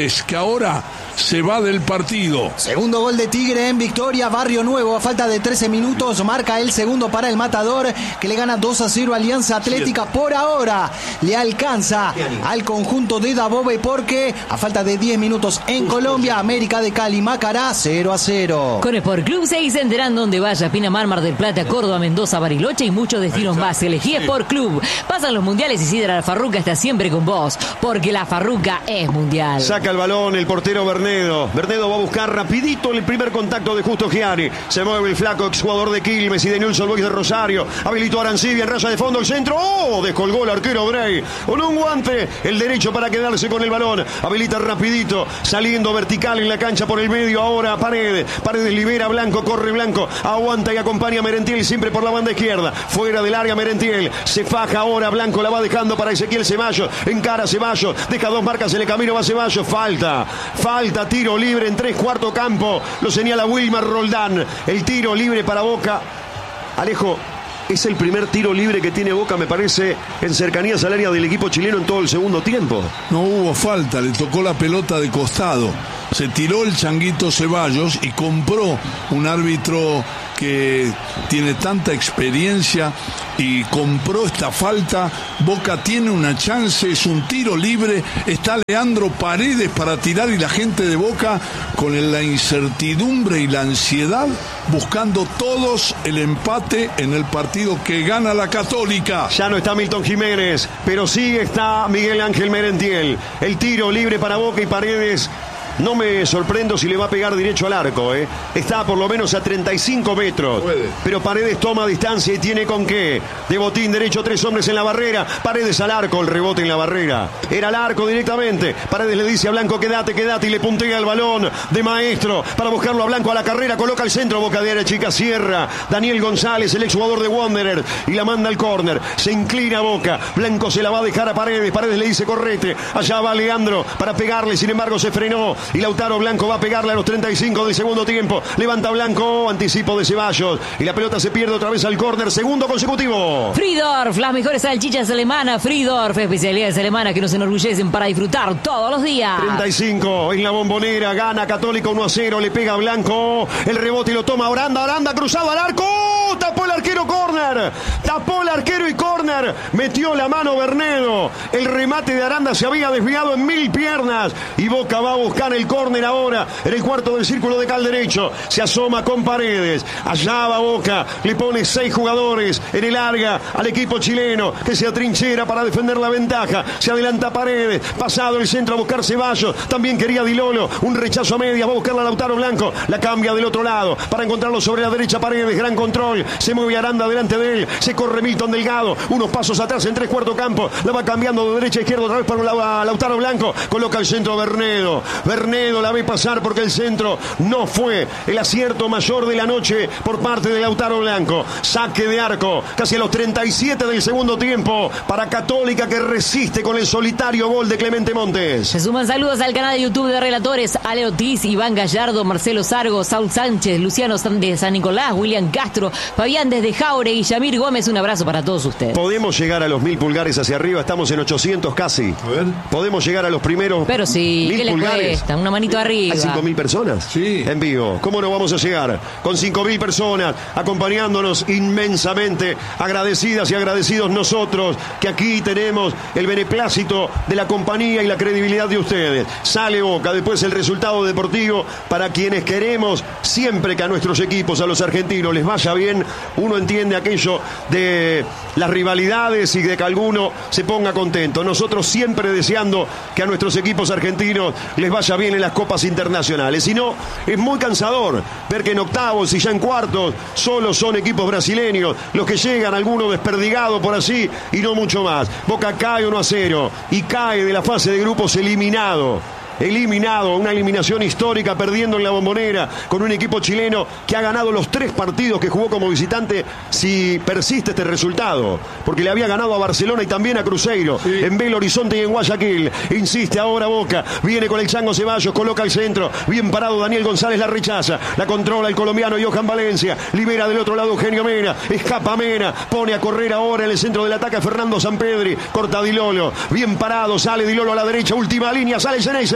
Montes, que ahora se va del partido. Segundo gol de Tigre en victoria. Barrio Nuevo, a falta de trece minutos, marca el segundo para el Matador, que le gana dos a cero a Alianza Atlética. Por ahora le alcanza al conjunto de Dabove, porque a falta de diez minutos en Colombia, América de Cali, Macará, cero a cero. Con Sport Club se enterarán donde vaya: Pinamar, Mar del Plata, Córdoba, Mendoza, Bariloche y muchos destinos más. Elegí Sport Club. Pasan los mundiales y Sidra La Farruca está siempre con vos, porque La Farruca es mundial. Saca el balón el portero Bernedo. Bernedo va a buscar rapidito el primer contacto de Justo Gianni. Se mueve el flaco exjugador de Quilmes y de Newell's Old Boys de Rosario. Habilitó a Arancibia en raya de fondo, el centro. ¡Oh! Descolgó el arquero Bray. Con un guante, el derecho para quedarse con el balón. Habilita rapidito, saliendo vertical en la cancha por el medio. Ahora Paredes. Paredes libera a Blanco, corre Blanco. Aguanta y acompaña a Merentiel siempre por la banda izquierda. Fuera del área Merentiel. Se faja ahora Blanco, la va dejando para Ezequiel Ceballos. Encara Ceballos. Deja dos marcas en el camino, va Ceballos. Falta. Falta, tiro libre en tres cuarto campo. Lo señala Wilmar Roldán. El tiro libre para Boca. Alejo, es el primer tiro libre que tiene Boca, me parece, en cercanías al área del equipo chileno en todo el segundo tiempo. No hubo falta, le tocó la pelota de costado. Se tiró el Changuito Ceballos y compró un árbitro que tiene tanta experiencia y compró esta falta. Boca tiene una chance, es un tiro libre, está Leandro Paredes para tirar y la gente de Boca con la incertidumbre y la ansiedad buscando todos el empate en el partido que gana la Católica. Ya no está Milton Jiménez, pero sí está Miguel Ángel Merentiel. El tiro libre para Boca y Paredes. No me sorprendo si le va a pegar derecho al arco, ¿eh? Está por lo menos a treinta y cinco metros. Puede. Pero Paredes toma distancia y tiene con qué. De botín derecho, tres hombres en la barrera. Paredes al arco, el rebote en la barrera. Era al arco directamente. Paredes le dice a Blanco, quédate, quédate, y le puntea el balón de Maestro para buscarlo a Blanco a la carrera. Coloca el centro, Boca de área chica, cierra. Daniel González, el exjugador de Wanderer, y la manda al córner. Se inclina Boca. Blanco se la va a dejar a Paredes. Paredes le dice, correte. Allá va Leandro para pegarle, sin embargo se frenó. Y Lautaro Blanco va a pegarle a los treinta y cinco del segundo tiempo. Levanta Blanco, anticipo de Ceballos. Y la pelota se pierde otra vez al córner. Segundo consecutivo. Fridorf, las mejores salchichas alemanas. Fridorf, especialidades alemanas que nos enorgullecen para disfrutar todos los días. treinta y cinco en la Bombonera. Gana Católica uno a cero. Le pega Blanco. El rebote y lo toma Oranda. Oranda cruzado al arco. Tapó el arquero, córner. Tapó el arquero y córner. Metió la mano Bernedo. El remate de Aranda se había desviado en mil piernas. Y Boca va a buscar el córner ahora en el cuarto del círculo de cal derecho. Se asoma con Paredes. Allá va Boca. Le pone seis jugadores en el larga al equipo chileno, que se atrinchera para defender la ventaja. Se adelanta Paredes. Pasado el centro a buscar Ceballos. También quería Di Lolo. Un rechazo a media. Va a buscar a Lautaro Blanco. La cambia del otro lado para encontrarlo sobre la derecha. Paredes. Gran control. Se mueve Aranda delante de él. Se corre Milton Delgado. Unos pasos atrás en tres cuarto campo. La va cambiando de derecha a izquierda otra vez para Lautaro Blanco. Coloca el centro Bernedo. Bernedo la ve pasar porque el centro no fue el acierto mayor de la noche por parte de Lautaro Blanco. Saque de arco casi a los treinta y siete del segundo tiempo para Católica, que resiste con el solitario gol de Clemente Montes. Se suman saludos al canal de YouTube de Relatores: Ale Ortiz, Iván Gallardo, Marcelo Sargo, Saúl Sánchez, Luciano de San Nicolás, William Castro, Fabián desde Jauregui y Yamir Gómez. Un abrazo para todos ustedes. Podemos llegar a los mil pulgares hacia arriba. Estamos en ochocientos casi. A ver. Podemos llegar a los primeros. Pero sí, mil ¿qué les pulgares. cuesta? Una manito arriba. ¿Hay cinco mil personas? Sí. En vivo. ¿Cómo no vamos a llegar? Con cinco mil personas acompañándonos inmensamente. Agradecidas y agradecidos nosotros, que aquí tenemos el beneplácito de la compañía y la credibilidad de ustedes. Sale Boca, después el resultado deportivo para quienes queremos siempre que a nuestros equipos, a los argentinos, les vaya bien. Uno entiende aquello de las rivalidades y de que alguno se ponga contento. Nosotros siempre deseando que a nuestros equipos argentinos les vaya bien en las copas internacionales. Si no, es muy cansador ver que en octavos y ya en cuartos solo son equipos brasileños los que llegan, algunos desperdigados por así y no mucho más. Boca cae uno a cero y cae de la fase de grupos eliminado. Eliminado, una eliminación histórica, perdiendo en la Bombonera con un equipo chileno que ha ganado los tres partidos que jugó como visitante, si persiste este resultado, porque le había ganado a Barcelona y también a Cruzeiro, sí, en Belo Horizonte y en Guayaquil. Insiste ahora Boca, viene con el Chango Ceballos, coloca el centro, bien parado Daniel González, la rechaza, la controla el colombiano Johan Valencia, libera del otro lado Eugenio Mena, escapa Mena, pone a correr ahora en el centro del ataque a Fernando Sampedri, corta Di Lolo, bien parado, sale Di Lolo a la derecha, última línea, sale Ceneice.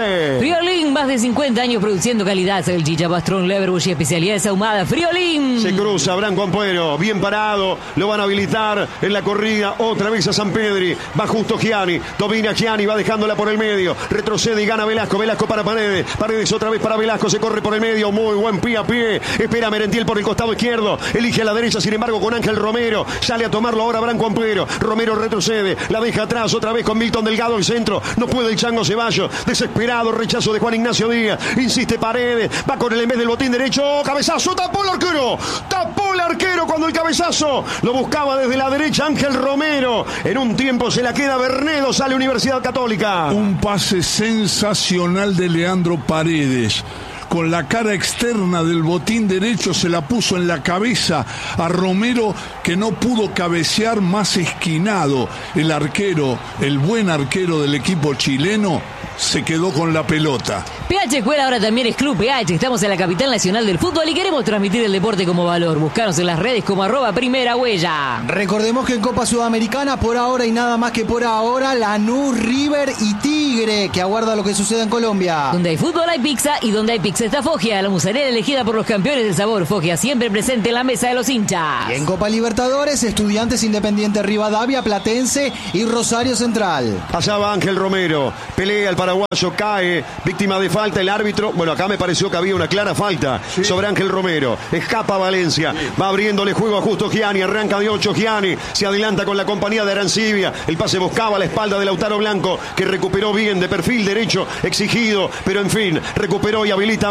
Friolé. Friolín, más de cincuenta años produciendo calidad. Salchicha, pastrón, leverbush y especialidades ahumadas. Friolín. Se cruza Branco Ampuero, bien parado, lo van a habilitar en la corrida, otra vez a San Pedri, va justo Gianni, domina Gianni, va dejándola por el medio, retrocede y gana Velasco, Velasco para Paredes, Paredes otra vez para Velasco, se corre por el medio, muy buen pie a pie, espera Merentiel por el costado izquierdo, elige a la derecha, sin embargo con Ángel Romero, sale a tomarlo ahora Branco Ampuero, Romero retrocede, la deja atrás otra vez con Milton Delgado el centro, no puede el Chango Ceballos, desesperado, rechazo de Juan Ignacio Díaz, insiste Paredes, va con el en vez del botín derecho, cabezazo, tapó el arquero, tapó el arquero cuando el cabezazo lo buscaba desde la derecha Ángel Romero, en un tiempo se la queda Bernedo, sale Universidad Católica. Un pase sensacional de Leandro Paredes. Con la cara externa del botín derecho se la puso en la cabeza a Romero, que no pudo cabecear más esquinado. El arquero, el buen arquero del equipo chileno, se quedó con la pelota. P H Escuela ahora también es Club P H. Estamos en la capital nacional del fútbol y queremos transmitir el deporte como valor. Buscanos en las redes como arroba primera huella. Recordemos que en Copa Sudamericana, por ahora y nada más que por ahora, Lanús, River y Tigre, que aguarda lo que suceda en Colombia. Donde hay fútbol hay pizza y donde hay pizza está Foggia, la musarela elegida por los campeones del sabor. Foggia siempre presente en la mesa de los hinchas. Y en Copa Libertadores, Estudiantes, Independiente Rivadavia, Platense y Rosario Central. Allá va Ángel Romero, pelea el paraguayo, cae, víctima de falta el árbitro. Bueno, acá me pareció que había una clara falta sí. sobre Ángel Romero. Escapa Valencia, sí. va abriéndole juego a Justo Gianni, arranca de ocho Gianni, se adelanta con la compañía de Arancibia. El pase buscaba la espalda de Lautaro Blanco, que recuperó bien de perfil derecho, exigido, pero en fin, recuperó y habilita